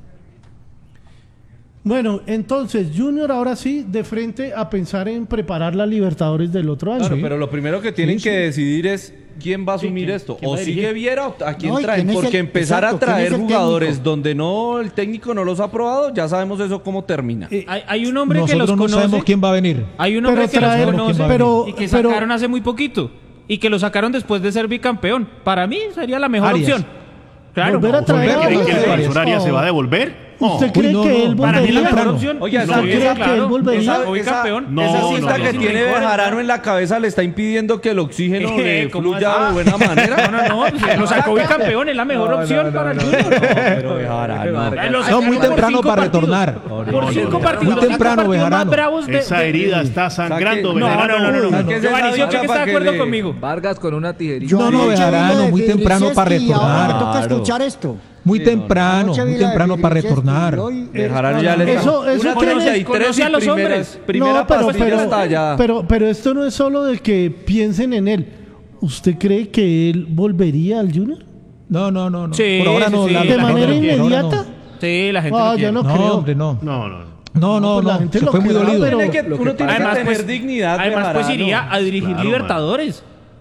Bueno, entonces Junior ahora sí de frente a pensar en preparar la Libertadores del otro año. Claro, Sí. pero lo primero que tienen Sí, que sí. decidir es quién va a asumir ¿quién- esto. quién O va a dirigir? sigue Viera o a quién No, ¿y traen. quién es Porque el- empezar exacto, a quién es traer el jugadores técnico? donde no el técnico no los ha probado, ya sabemos eso cómo termina. Eh, Hay, hay un hombre que Nosotros los no conoce. sabemos quién va a venir. Hay un Pero hombre que los traer- conoce pero- y que pero- sacaron hace muy poquito. Y que lo sacaron después de ser bicampeón. Para mí sería la mejor Arias. opción. Claro. Volver a traer volver a ¿Creen que el Arias. profesor Arias se va a devolver? ¿Usted No. cree Uy, no, que no, él Para mí la volvería? mejor opción. Oiga, ¿Usted esa- cree esa- que él volvería? esa- Hoy campeón. No, esa no, cinta no, que no. tiene Bejarano en la cabeza le está impidiendo que el oxígeno le Eh, ¿cómo fluya así? de buena manera. No, no, no. Lo sacó bicampeón. Es la mejor opción para el Junior. Pero Bejarano. Lo No, sacaron muy por temprano cinco para partidos. retornar. Por cinco no, partidos. muy los cinco temprano, partidos más Bejarano. bravos de- Esa de- herida está sangrando. Saque- No, Bejarano. no, no, no. no. Sáquese Giovanni, esa yo sé que vaca está de para que acuerdo le- conmigo. Vargas con una tijerita. Yo No, no, anoche vi Bejarano, la de muy temprano para Briseski y ahora me retornar. toca Claro. escuchar esto. Muy temprano, Anoche vi muy la de temprano para Briseski retornar. y hoy- Bejarano ya le Eso- está. eso Una tiene- treinta y tres conoce a y los primeras- hombres. Primera No, pero, pastilla pero, está ya. pero, pero esto no es solo de que piensen en él. ¿Usted cree que él volvería al Junior? No, no, no, no. Sí, Por ahora no. sí, sí. la- ¿De la manera no, no, inmediata? no. Sí, la gente Ah, lo ya quiere. no No, creo. hombre, no. No, no. No, no, pues la no. gente Se lo fue muy querrá, dolido. pero- Tiene que- lo que uno tiene pasa- que Además, tener pues, dignidad. además pues Bejarano. iría a dirigir Claro, Libertadores.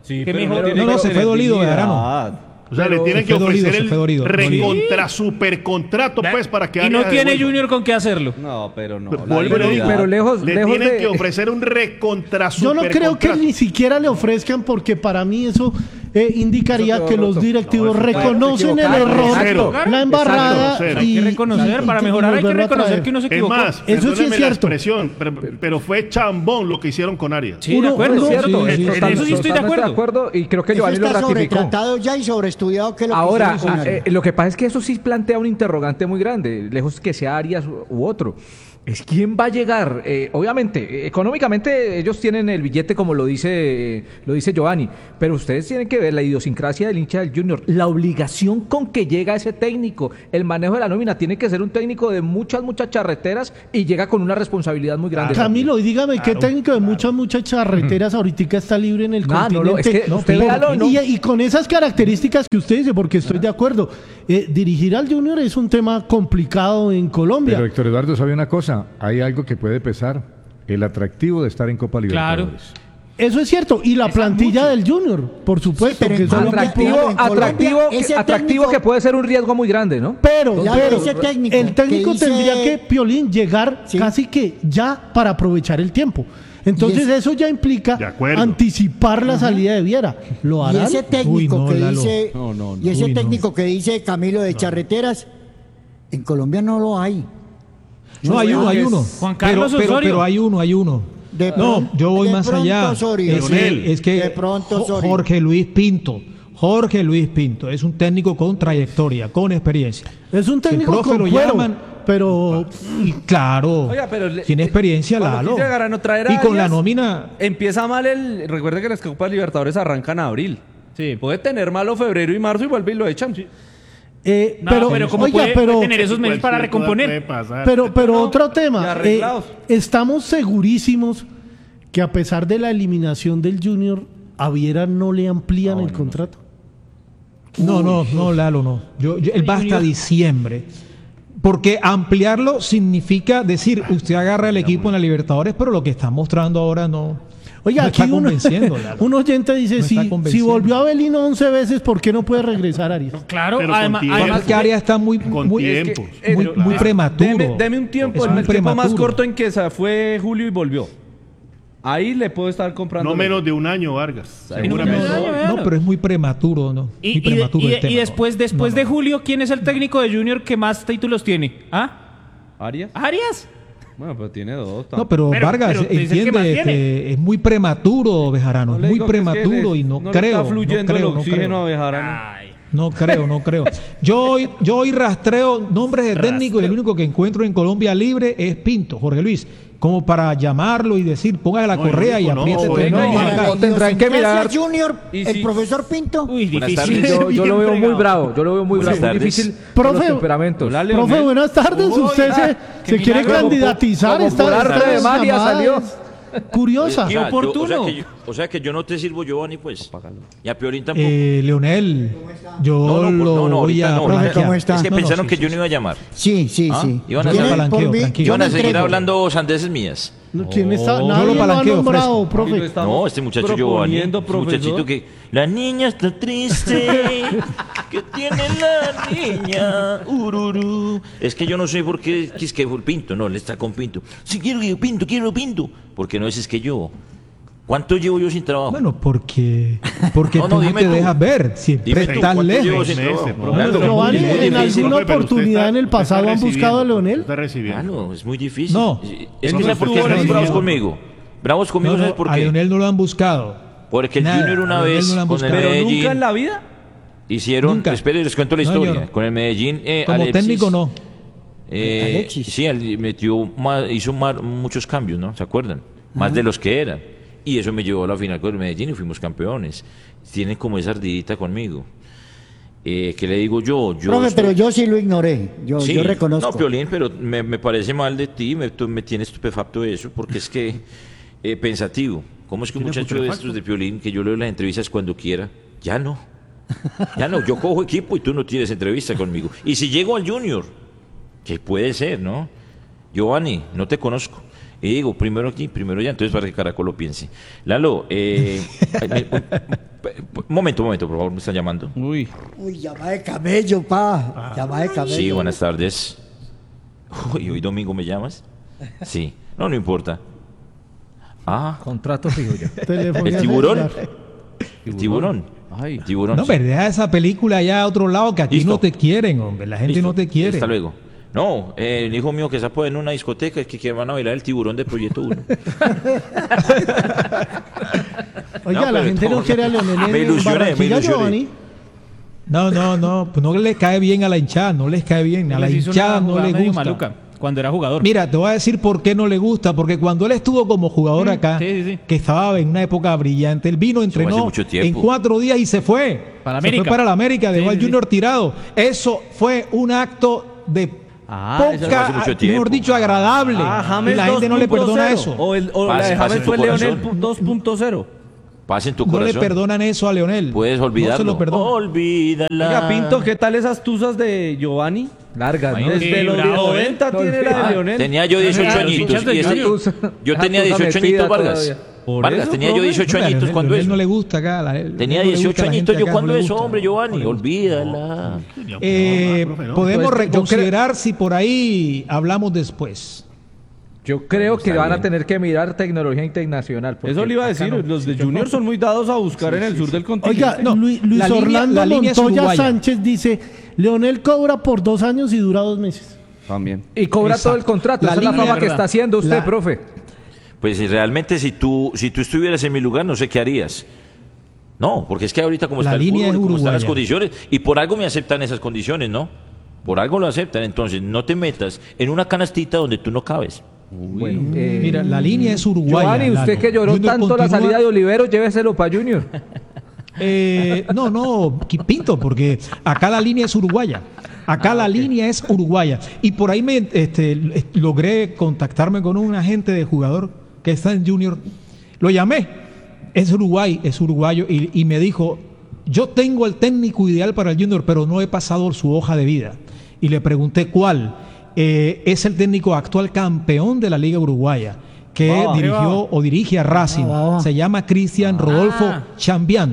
Sí, ¿Qué pero mejor? tiene No, no, que se ser fue dolido, dignidad. Bejarano. O sea, Pero le tienen se que fue dolido, ofrecer se fue dolido, el dolido. recontra super contrato, pues, para que Y no Arias tiene devuelva. Junior con qué hacerlo. No, pero no. Pero la vuelvo y le digo, dignidad. pero lejos- le lejos tienen de- que ofrecer un recontra Yo no super creo que contrato. ni siquiera le ofrezcan porque para mí eso eh, indicaría Eso quedó que los roto. directivos No, eso fue reconocen el equivocado. error, Exacto. la embarrada Exacto. y Hay que reconocer, y- para y mejorar hay que volverlo a reconocer traer. que uno se Es equivocó. más, Eso sí es perdóneme la cierto. expresión, pero, pero fue chambón lo que hicieron con Arias. Sí, de Uno- acuerdo. uno- Es cierto, Sí, es sí, en total- eso sí estoy de totalmente acuerdo. y creo que Eso Giovanni lo está ratificó. sobretratado ya y sobreestudiado que lo que Ahora, hicieron con ah, Arias. eh, lo que pasa es que eso sí plantea un interrogante muy grande, lejos que sea Arias u, u otro. Es quién va a llegar. Eh, obviamente, eh, económicamente ellos tienen el billete como lo dice, eh, lo dice Giovanni, pero ustedes tienen que ver la idiosincrasia del hincha del Junior, la obligación con que llega ese técnico, el manejo de la nómina, tiene que ser un técnico de muchas, muchas charreteras y llega con una responsabilidad muy grande. Camilo, y dígame, ¿qué técnico de muchas, muchas charreteras ahorita está libre en el Ah, no, continente? no, es que usted pero- véalo, ¿no? y, y con esas características que usted dice, porque estoy de acuerdo, eh, dirigir al Junior es un tema complicado en Colombia. Pero Héctor Eduardo, ¿sabe una cosa? Hay algo que puede pesar, el atractivo de estar en Copa Claro. Libertadores. Eso es cierto, y la plantilla del Junior, por supuesto. pero que en son- Colombia- Atractivo, en Colombia, atractivo, ese que, atractivo técnico- que puede ser un riesgo muy grande, ¿no? Pero, Ya, pero ese técnico el técnico que dice- tendría que, Piolín, llegar Sí. casi que ya para aprovechar el tiempo. Entonces Y es- eso ya implica De acuerdo. anticipar la salida de Viera. ¿Lo Y harán? ese técnico Uy, no, que Lalo. dice, No, no, no. y ese Uy, no. técnico que dice Camilo de charreteras, en Colombia no lo hay. No, hay uno, hay uno. Juan Carlos pero, pero, Osorio. pero hay uno, hay uno. De No, pronto- yo voy de más pronto allá. Osorio. Es, Leonel. que- es que De pronto Jo- Osorio. Jorge Luis Pinto. Jorge Luis Pinto es un técnico con trayectoria, con experiencia. Es un El técnico profe con lo cuero, llaman, pero y claro, Oiga, pero le- tiene experiencia, cuando Lalo. quise llegar a no traer a Y con la Arias, nómina, Empieza mal el. Recuerde que las Copas Libertadores arrancan en abril. Sí. Puede tener malo febrero y marzo y vuelve y lo echan. eh, No, pero, pero, como oiga, puede, pero, puede tener esos meses para Cualquier cosa puede recomponer. pasar. pero, pero No, otro ya tema. eh, arreglados. estamos segurísimos que a pesar de la eliminación del Junior, a Viera no le amplían el contrato. no, no, no, Lalo, no. Yo, yo- él va hasta diciembre. Porque ampliarlo significa decir, usted agarra el equipo en la Libertadores, pero lo que está mostrando ahora no. Oiga, no aquí está uno- convenciendo, Lalo. un oyente dice, No está si, si convenciendo. volvió a Belino once veces, ¿por qué no puede regresar Arias? Claro, Pero con además, tiempo. además Además que Arias está muy, Con muy, tiempos. es que- muy, muy prematuro. Deme, deme un tiempo, Es el muy tiempo más prematuro. corto en que se fue Julio y volvió. Ahí le puedo estar comprando. No menos de un año, Vargas. Ahí Seguramente. no, no, no. No, pero es muy prematuro, ¿no? Y, muy y de- prematuro y de- el tema, y después, después No, de no. Julio, ¿quién es el técnico de Junior que más títulos tiene? ¿Ah? ¿Arias? ¿Arias? Bueno, pero tiene dos. No, pero, Pero- Vargas pero es el que más entiende tiene. que es muy prematuro, Bejarano, No es le muy digo que es que prematuro le- y no, no le creo. está fluyendo no creo, el no oxígeno creo. a Bejarano. Ay. No creo, no creo. Yo hoy, yo hoy rastreo nombres de técnicos y el único que encuentro en Colombia libre es Pinto, Jorge Luis, como para llamarlo y decir, póngale la No, correa el y único no, apriete. bueno, no, y- Vargas. no, tendrán que mirar- Idiosincrasia Junior, Y el si- profesor Pinto. Uy, Buenas difícil. tardes. Yo, yo lo veo muy Bien bravo, yo lo veo muy Buenas bravo, muy tardes. difícil Profe, los temperamentos. Hola, Profe, Leonel. buenas tardes. Uy, Usted ah, se, qué se quiere milagro. candidatizar. Como Esta, por arte esta de magia llamada salió. es curiosa. O sea, yo- oportuno. o, sea que yo, o sea que yo no te sirvo, Giovanni, pues. Y a Piolín tampoco. Eh, Leonel, yo no, no, lo no, no, voy ahorita a no. Profe, ¿cómo blanquear. está? Es que No, no, pensaron sí, que sí, yo sí. no iba a llamar. Sí, sí, ¿Ah? sí. Iban a Tiene- hacer- Palanqueo, por mí, tranquilo. yo Iban me a seguir entrego. hablando sandeces mías. ¿Quién está? No, Nadie yo lo lo ha palanqueo, nombrado, fresco. profe. No, este muchacho Giovanni. proponiendo, Este muchachito profesor. que. La niña está triste. Que tiene la niña. Ururú. Es que yo no sé por qué es que fue Pinto. No, él está con Pinto. Si quiero que Pinto, quiero Pinto. Porque no es, es que yo. ¿Cuánto llevo yo sin trabajo? Bueno, porque, porque No, no, tú no dime te tú. dejas ver, siempre Dime tú, estás ¿cuánto llevo lejos. sin trabajo? Meses, Claro, profe. es muy Giovanni, difícil. en alguna Profe, pero usted oportunidad está- en el usted está pasado han buscado a recibiendo, Leonel. Está recibiendo. Claro, es muy difícil. No. Es Él que no ¿sabe por qué estuvo están en bravos el- conmigo? Bravos conmigo, No, ¿sabes no, por a qué? Leonel no lo han buscado. Porque el Nada, Junior una a Leonel vez no lo han con el buscado. Pero Medellín nunca en la vida. hicieron, Nunca. espere, les cuento la No, historia. señor. Con el Medellín, eh, Como Alexis, técnico no. eh, Alexis. Sí, él metió más- hizo más- muchos cambios, ¿no? ¿Se acuerdan? Más de los que eran. Y eso me llevó a la final con el Medellín y fuimos campeones. Tienen como esa ardidita conmigo. Eh, ¿Qué le digo yo? yo Profe, estoy- pero yo sí lo ignoré. Yo, Sí, yo reconozco. No, Piolín, pero me, me parece mal de ti, me, tú- me tiene estupefacto eso, porque es que, eh, pensativo, ¿cómo es que un muchacho de estos de Piolín, que yo leo las entrevistas cuando quiera, ya no? Ya no, yo cojo equipo y tú no tienes entrevista conmigo. Y si llego al Junior, que puede ser, ¿no? Giovanni, no te conozco. Y digo, primero aquí, primero ya, entonces para que Caracol lo piense. Lalo, eh, Un momento, un momento, por favor, me están llamando. Uy. Uy, llama de camello, pa. Llama de camello. Sí, buenas tardes. Uy, hoy domingo me llamas. Sí, no, no importa. Ah, Contrato fijo ya. el tiburón. El tiburón. Ay. El tiburón. No, sí. verdad, esa película allá a otro lado, que aquí Listo. no te quieren, hombre. La gente Listo. no te quiere. Hasta luego. No, eh, el hijo mío que se puede en una discoteca es que quiere van a bailar el tiburón de Proyecto uno. Oiga, No, la pero gente no todo- quiere a Leonel Me en ilusioné, me Barranquilla, ilusioné. Giovanni. No, no, no, pues no les cae bien a la hinchada, no les cae bien, a la Les hizo hinchada una no jugada le medio gusta. maluca cuando era jugador. Mira, te voy a decir por qué no le gusta, porque cuando él estuvo como jugador Mm, acá, sí, sí, sí. que estaba en una época brillante, él vino, hace entrenó mucho tiempo. en cuatro días y se fue. Para Se América. fue para la América, dejó Sí, al sí, sí. Junior tirado. Eso fue un acto de Ah, eso fue hace poca, mucho tiempo. mejor dicho, agradable. Ah, y James la gente no le perdona dos punto cero. eso. O, el, o la Pase, de pase James en tu fue Leonel corazón. dos punto cero. Paz en tu No le corazón. perdonan eso a Leonel. Puedes No se olvidarlo. lo perdonan. Olvídala. Oiga, Pinto, ¿qué tal esas tuzas de Giovanni? Largas, ¿no? Imagínate. Desde los bravo, ¿eh? noventa No, tiene sí. la de Ah, Leonel. Tenía yo dieciocho Ah, los añitos. hinchas de Y ese- Junior. yo Esa tenía tusa dieciocho metida añitos, Vargas. todavía. Por Vargas, eso, tenía yo profe. dieciocho Oiga, añitos Leonel- cuando Leonel eso. no le gusta acá. la- él- Tenía no le gusta dieciocho la gente añitos yo acá, cuando no le eso, gusta. hombre, Giovanni. No le gusta. Olvídala. Eh, No, profe, no. podemos Entonces, yo reconsiderar si por ahí hablamos después. Yo creo que está van a bien. tener que mirar tecnología internacional. porque Eso le iba a acá decir, no. los de Junior son muy dados a buscar en el sur del continente. Oiga, No, Luis, Luis la línea- Orlando la línea es Montoya uruguaya. Sánchez dice, Leonel cobra por dos años y dura dos meses. También. Y cobra Exacto. todo el contrato. La Esa es la línea- fama que verdad. está haciendo usted, La- profe. Pues si realmente si tú, si tú estuvieras en mi lugar, no sé qué harías. No, porque es que ahorita como La está el línea fútbol, es como están las uruguaya. condiciones, y por algo me aceptan esas condiciones, ¿no? Por algo lo aceptan, entonces no te metas en una canastita donde tú no cabes. Bueno, eh, Mira, la línea es uruguaya. Giovanni, usted Lalo. que lloró Junior tanto la continúa- salida de Olivero, lléveselo para Junior. Eh, no, no, Qui- Pinto, porque acá la línea es uruguaya. Acá la línea es uruguaya. Y por ahí me este, eh, logré contactarme con un agente de jugador que está en Junior. Lo llamé. Es Uruguay, es uruguayo. Y, y me dijo, yo tengo el técnico ideal para el Junior, pero no he pasado su hoja de vida. Y le pregunté cuál. Eh, es el técnico actual campeón de la Liga Uruguaya, que Ah, dirigió o dirige a Racing. Ah, ah. Se llama Cristian Rodolfo Ah. Chambián.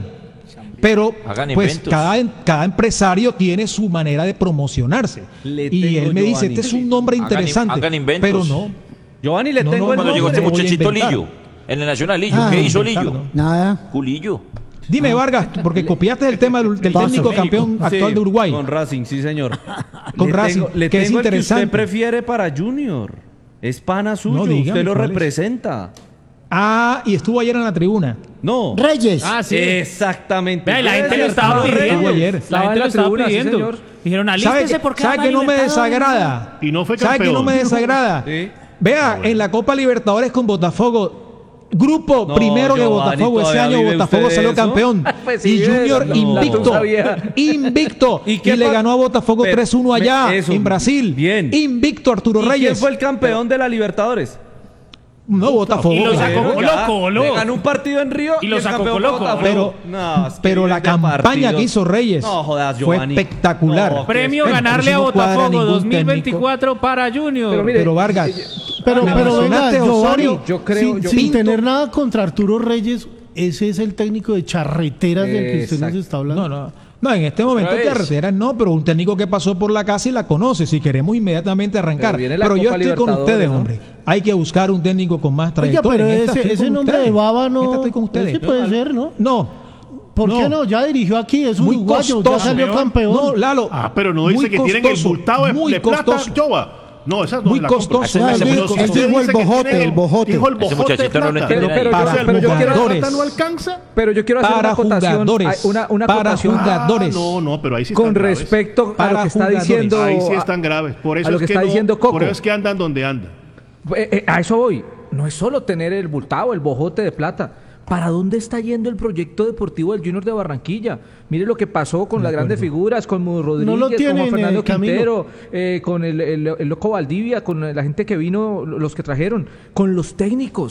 Pero Hagan pues inventos. cada, cada empresario tiene su manera de promocionarse. Le Y tengo él me dice, Giovanni. este es un nombre Hagan in- interesante. hagan inventos. Pero no. Giovanni, le No, tengo no, el Cuando no, llegó nombre. este voy a muchachito inventar. Lillo, en el Nacional Lillo, Ah, ¿qué hizo inventar, Lillo? ¿no? Nada. Culillo. Dime, Vargas, porque copiaste el tema del, del Paso. técnico campeón Sí, actual de Uruguay. Con Racing, sí, señor. Con Le Racing, tengo- le que es tengo el interesante. usted prefiere para Junior. Es pana suyo, No, dígame, usted lo ¿cuál es? representa. Ah, y estuvo ayer en la tribuna. No. Reyes. Ah, sí. Exactamente. Vea, y la gente lo Reyes, estaba Reyes. pidiendo. ayer. La Estaba gente en lo la estaba tribuna, sí, pidiendo. señor. Dijeron, ¿Sabe, alístese qué- porque sabe van a que no me Libertadores". desagrada? Y no fue ¿Sabe que no campeón. me desagrada? Sí. Vea, en la Copa Libertadores con Botafogo, grupo No, primero que Giovanni, Botafogo, ese ¿todavía año vive Botafogo usted salió eso? campeón. Pues sí, y Junior no, invicto, la tusa vieja. invicto. ¿Y Y, qué le pa- ganó a Botafogo Pero, tres uno allá me- eso, en Brasil. bien. Invicto Arturo ¿Y quién Reyes. fue el campeón de la Libertadores? No, Botafogo. Y lo sacó claro. Colo Ya, Colo. le ganó un partido en Río Y lo el sacó campeón Colo fue Colo. Botafogo. Pero, No, es que pero la nivel de campaña partidos. que hizo Reyes No, jodas, fue Giovanni. espectacular. No, Premio que- ganarle a no cuadra Botafogo ningún dos mil veinticuatro para Junior. Pero mire, Pero Vargas, Pero, me pero venga, mencionaste, Giovanni, Osorio. yo creo- sin, yo- sin Pinto. tener nada contra Arturo Reyes, ese es el técnico de charreteras del que usted nos Exacto. está hablando. No, no. No, en este momento Otra vez. carreteras no, pero un técnico que pasó por la casa y la conoce, si queremos inmediatamente arrancar. Pero viene la Pero yo Copa estoy con Libertadores, ustedes, ¿no? hombre. Hay que buscar un técnico con más Oiga, trayectoria. pero En esta ese, estoy ese con nombre ustedes. de Baba En no. esta estoy con ustedes. Ese puede ser, ¿no? No. ¿Por no. qué no? Ya dirigió aquí, es Muy uruguayo, costoso. ya salió campeón. No, Lalo. Ah, pero no dice muy que tienen el costoso, multado de, muy de plata, costoso. Joba. No, esa no Muy es la compra. costoso. Ese- Ah, ese- él ese- dijo- ese él dijo dice el que bojote, tiene el bojote. Dijo el Ese bojote de muchachito no lo plata. entiende Pero- pero- nadie. O sea, el Para pero yo quiero- bojote de jugadores. plata no alcanza. Pero yo quiero hacer Para una acotación, jugadores. una, una Para acotación jugadores. Ah, no, no, pero ahí sí están con graves. respecto a Para lo que está jugadores. diciendo. Ahí sí están graves. Por eso a lo es que que está no- diciendo Coco. Por eso es que andan donde andan. Eh, eh, a eso voy. No es solo tener el bultado, el bojote de plata. ¿Para dónde está yendo el proyecto deportivo del Junior de Barranquilla? Mire lo que pasó con las grandes figuras, con Mudo Rodríguez, No lo con tienen, Juan Fernando eh, Camilo. Quintero, eh, con el, el- el Loco Valdivia, con la gente que vino, los que trajeron, con los técnicos.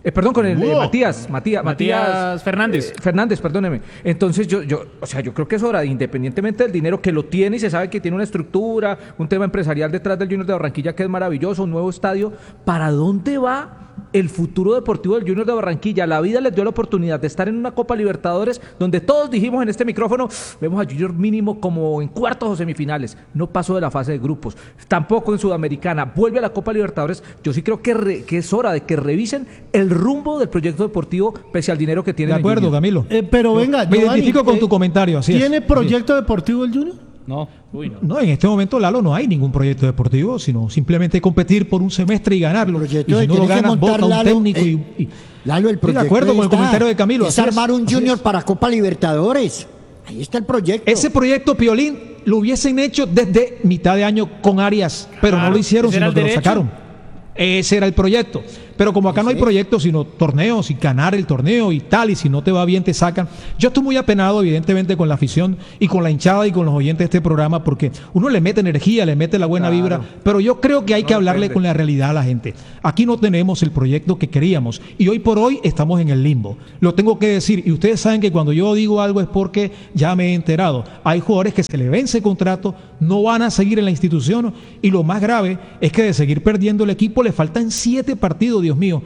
Eh, perdón, con el eh, Wow. Matías, Matías, Matías Fernández. eh, Fernández, perdóneme. Entonces yo, yo, o sea, yo creo que es hora, independientemente del dinero que lo tiene y se sabe que tiene una estructura, un tema empresarial detrás del Junior de Barranquilla que es maravilloso, un nuevo estadio. ¿Para dónde va el futuro deportivo del Junior de Barranquilla? La vida les dio la oportunidad de estar en una Copa Libertadores donde todos dijimos en este micrófono, vemos a Junior mínimo como en cuartos o semifinales. No pasó de la fase de grupos, tampoco en Sudamericana. Vuelve a la Copa Libertadores. Yo sí creo que, re, que es hora de que revisen el rumbo del proyecto deportivo pese al dinero que tiene. De acuerdo, Camilo. Eh, pero venga, Me Giovanni, identifico con eh, tu comentario, así es. ¿Tiene proyecto deportivo el Junior? No. Uy, no. No, en este momento, Lalo, no hay ningún proyecto deportivo, sino simplemente competir por un semestre y ganarlo. Y proyecto si que no lo tiene que ganas, montar vota un Lalo, técnico eh, y, y- Lalo, el Estoy de proyecto acuerdo con el está. comentario de Camilo. Es así armar un así Junior es. para Copa Libertadores. Ahí está el proyecto. Ese proyecto, Piolín, lo hubiesen hecho desde mitad de año con Arias, pero no Claro, lo hicieron, ese era sino el que lo derecho. sacaron. Ese era el proyecto. Pero como acá no hay proyectos, sino torneos y ganar el torneo y tal, y si no te va bien te sacan. Yo estoy muy apenado, evidentemente, con la afición y con la hinchada y con los oyentes de este programa, porque uno le mete energía, le mete la buena Claro. vibra, pero yo creo que hay que No hablarle depende. con la realidad a la gente. Aquí no tenemos el proyecto que queríamos y hoy por hoy estamos en el limbo. Lo tengo que decir, y ustedes saben que cuando yo digo algo es porque ya me he enterado. Hay jugadores que se le vence contrato, no van a seguir en la institución, y lo más grave es que de seguir perdiendo el equipo le faltan siete partidos, Dios mío,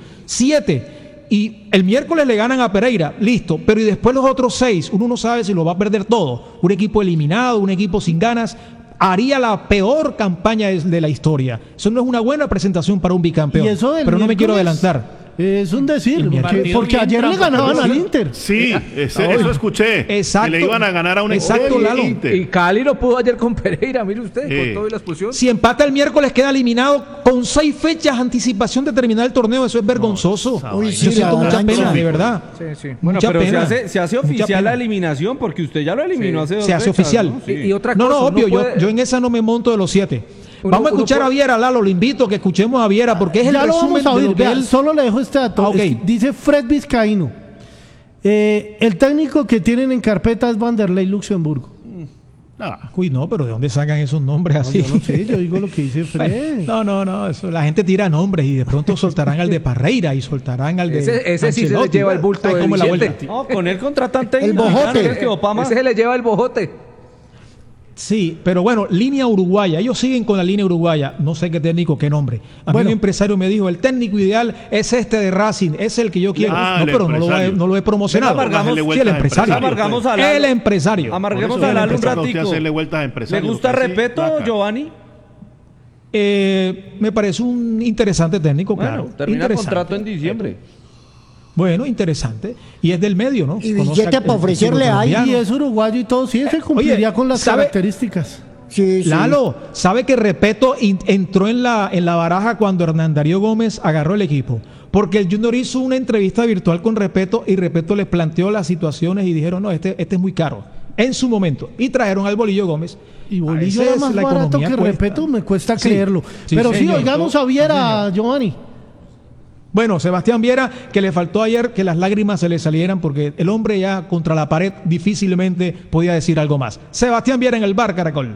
siete. Y el miércoles le ganan a Pereira, listo, pero y después los otros seis, uno no sabe si lo va a perder todo. Un equipo eliminado, un equipo sin ganas, haría la peor campaña de de la historia. Eso no es una buena presentación para un bicampeón. Y eso del pero no me quiero miércoles adelantar. Es un decir, El porque, partido porque bien ayer le trampa, ganaban ¿no? al Inter. Sí, ese- eso escuché. Exacto. Que le iban a ganar a un Exacto, equipo Lalo. Inter. Y Cali lo pudo ayer con Pereira, mire usted, Sí. con toda la expulsión. Si empata el miércoles queda eliminado con seis fechas anticipación de terminar el torneo. Eso es vergonzoso. esa Uy, vaina. sí, Yo siento la mucha verdad, pena, sí. de verdad. Sí, sí. Bueno, Mucha pero se pena. hace, se hace Mucha oficial pena. la eliminación porque usted ya lo eliminó Sí, hace dos se hace fechas, oficial. ¿no? Sí. Y, y otra No, cosa, no, uno obvio, yo, puede- yo en esa no me monto de los siete. Uno- Vamos a uno escuchar puede- a Viera, Lalo, lo invito a que escuchemos a Viera porque es el Ya lo resumen vamos a de oír. lo que Vea, él- solo le dejo este dato. Ah, ok. Es que dice Fred Vizcaíno. Eh, el técnico que tienen en carpeta es Vanderlei Luxemburgo. Ah, Uy, no, pero ¿de dónde sacan esos nombres No, así? yo no sé, yo digo lo que dice Fred. No, no, no, eso, la gente tira nombres y de pronto soltarán al de Parreira y soltarán al de Ese- ese sí se le Ancelotti. lleva el bulto ¿Sabe de cómo es la Vicente? vuelta? No, con él contratan El técnico. bojote. ¿Crees que Opama? Ese se le lleva el bojote. Sí, pero bueno, línea uruguaya. Ellos siguen con la línea uruguaya. No sé qué técnico, qué nombre. A Bueno. mí un empresario me dijo, el técnico ideal es este de Racing, es el que yo quiero. Ah, no, el pero no lo, he, empresario. no lo he promocionado. Venga, amargamos- Sí, el vueltas a empresario. empresario, Amargamos pues. a Lalo. El empresario. Amarguemos Por eso a Lalo un le gusta a usted ratico. hacerle vueltas a ¿Le empresario, gusta porque sí, Repeto, vaca. Giovanni? Eh, me parece un interesante técnico, Bueno, claro. termina el Interesante. contrato en diciembre. Bueno, interesante. Y es del medio, ¿no? Y Conoce billete al- para el ofrecerle fútbol ahí. Y colombiano. es uruguayo y todo. Sí, se cumpliría Oye, con las ¿sabe? características. Sí, sí. Lalo, ¿sabe que Repeto in- entró en la, en la baraja cuando Hernán Darío Gómez agarró el equipo? Porque el Junior hizo una entrevista virtual con Repeto y Repeto les planteó las situaciones y dijeron, no, este, este es muy caro. En su momento. Y trajeron al Bolillo Gómez. Y A Bolillo veces era más la barato economía que cuesta. Repeto, me cuesta Sí, creerlo. sí, Pero sí, señor. oigamos a Viera, Giovanni. Bueno, Sebastián Viera, que le faltó ayer que las lágrimas se le salieran porque el hombre ya contra la pared difícilmente podía decir algo más. Sebastián Viera en el bar, Caracol.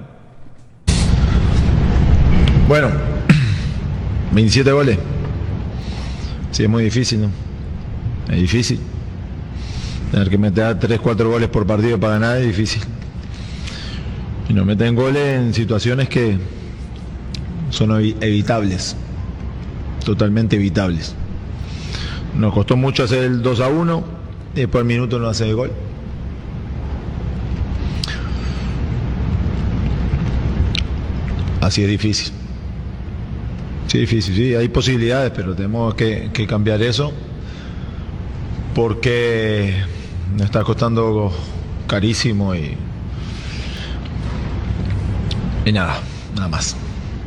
Bueno, veintisiete goles. Sí, es muy difícil, ¿no? Es difícil. Tener que meter tres, cuatro goles por partido para ganar es difícil. Y nos meten goles en situaciones que son evi- evitables. Totalmente evitables. Nos costó mucho hacer el dos a uno y después al minuto no hace el gol. Así es difícil. Sí, difícil, sí, hay posibilidades, pero tenemos que, que cambiar eso porque nos está costando carísimo y, y nada, nada más.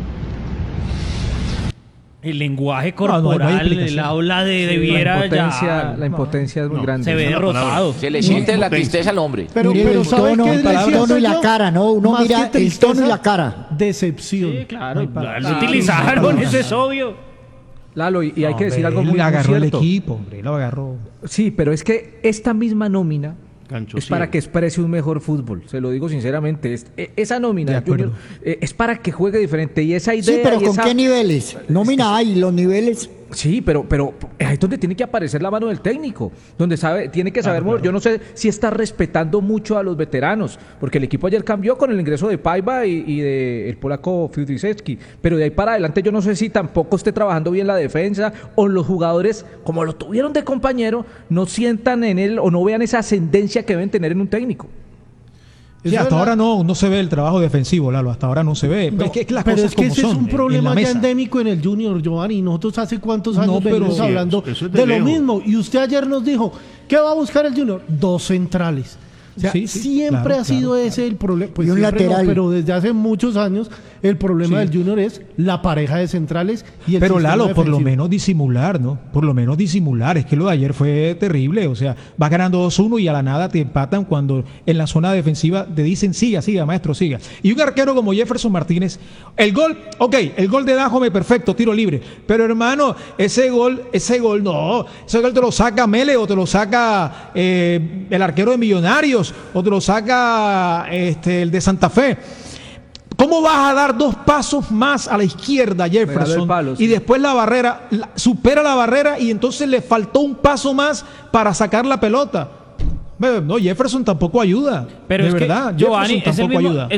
El lenguaje No, no, no hay corporal, el explicación. habla de, de Sí, Viera la impotencia, ya la impotencia es muy No, grande. se ve Esa es la derrotado. Se le siente la tristeza al hombre. Pero, Mire pero el ¿sabe tono, qué el le siento tono y la yo? cara, ¿no? Uno Más mira que el tono y tristeza, la cara. Decepción. Sí, claro. No hay palabras. Lo utilizaron, eso es obvio. Lalo, y, y hay que decir Hombre, algo él muy, muy agarró el cierto. equipo, hombre, lo agarró. Sí, pero es que esta misma nómina Cancho es ciego. para que exprese un mejor fútbol. Se lo digo sinceramente. Es- e- esa nómina De de Junior acuerdo. eh, es para que juegue diferente. Y esa idea. Sí, pero y ¿con esa- qué niveles? Nómina hay, los niveles. Sí, pero, pero ahí es donde tiene que aparecer la mano del técnico, donde sabe, tiene que saber, claro, claro. Yo no sé si está respetando mucho a los veteranos, porque el equipo ayer cambió con el ingreso de Paiva y, y de el polaco Friedrichski, pero de ahí para adelante yo no sé si tampoco esté trabajando bien la defensa, o los jugadores, como lo tuvieron de compañero, no sientan en él o no vean esa ascendencia que deben tener en un técnico. Sí, hasta ahora no, no se ve el trabajo defensivo, Lalo, hasta ahora no se ve. No, es que las pero cosas es que como ese son, es un problema en ya endémico en el Junior, Giovanni. Nosotros hace cuántos años no, pero, venimos sí, hablando eso, eso es de, de lo lejos. mismo. Y usted ayer nos dijo, ¿qué va a buscar el Junior? Dos centrales. O sea, sí, sí, siempre claro, ha sido claro, ese claro. el problema. Pues Y un lateral. No, pero desde hace muchos años el problema Sí. del Junior es la pareja de centrales y el Pero sistema Lalo, por lo defensivo. menos disimular, ¿no? Por lo menos disimular. Es que lo de ayer fue terrible. O sea, vas ganando dos uno y a la nada te empatan cuando en la zona defensiva te dicen siga, siga, maestro, siga. Y un arquero como Jefferson Martínez, el gol, ok, el gol de Dajome, perfecto, tiro libre. Pero hermano, ese gol, ese gol no. Ese gol te lo saca Mele o te lo saca eh, el arquero de Millonarios o te lo saca este, el de Santa Fe. ¿Cómo vas a dar dos pasos más a la izquierda, Jefferson? Palo, sí. Y después la barrera, la, supera la barrera y entonces le faltó un paso más para sacar la pelota. No, Jefferson tampoco ayuda. Pero de es verdad, que, Giovanni, Jefferson es el tampoco mismo, ayuda.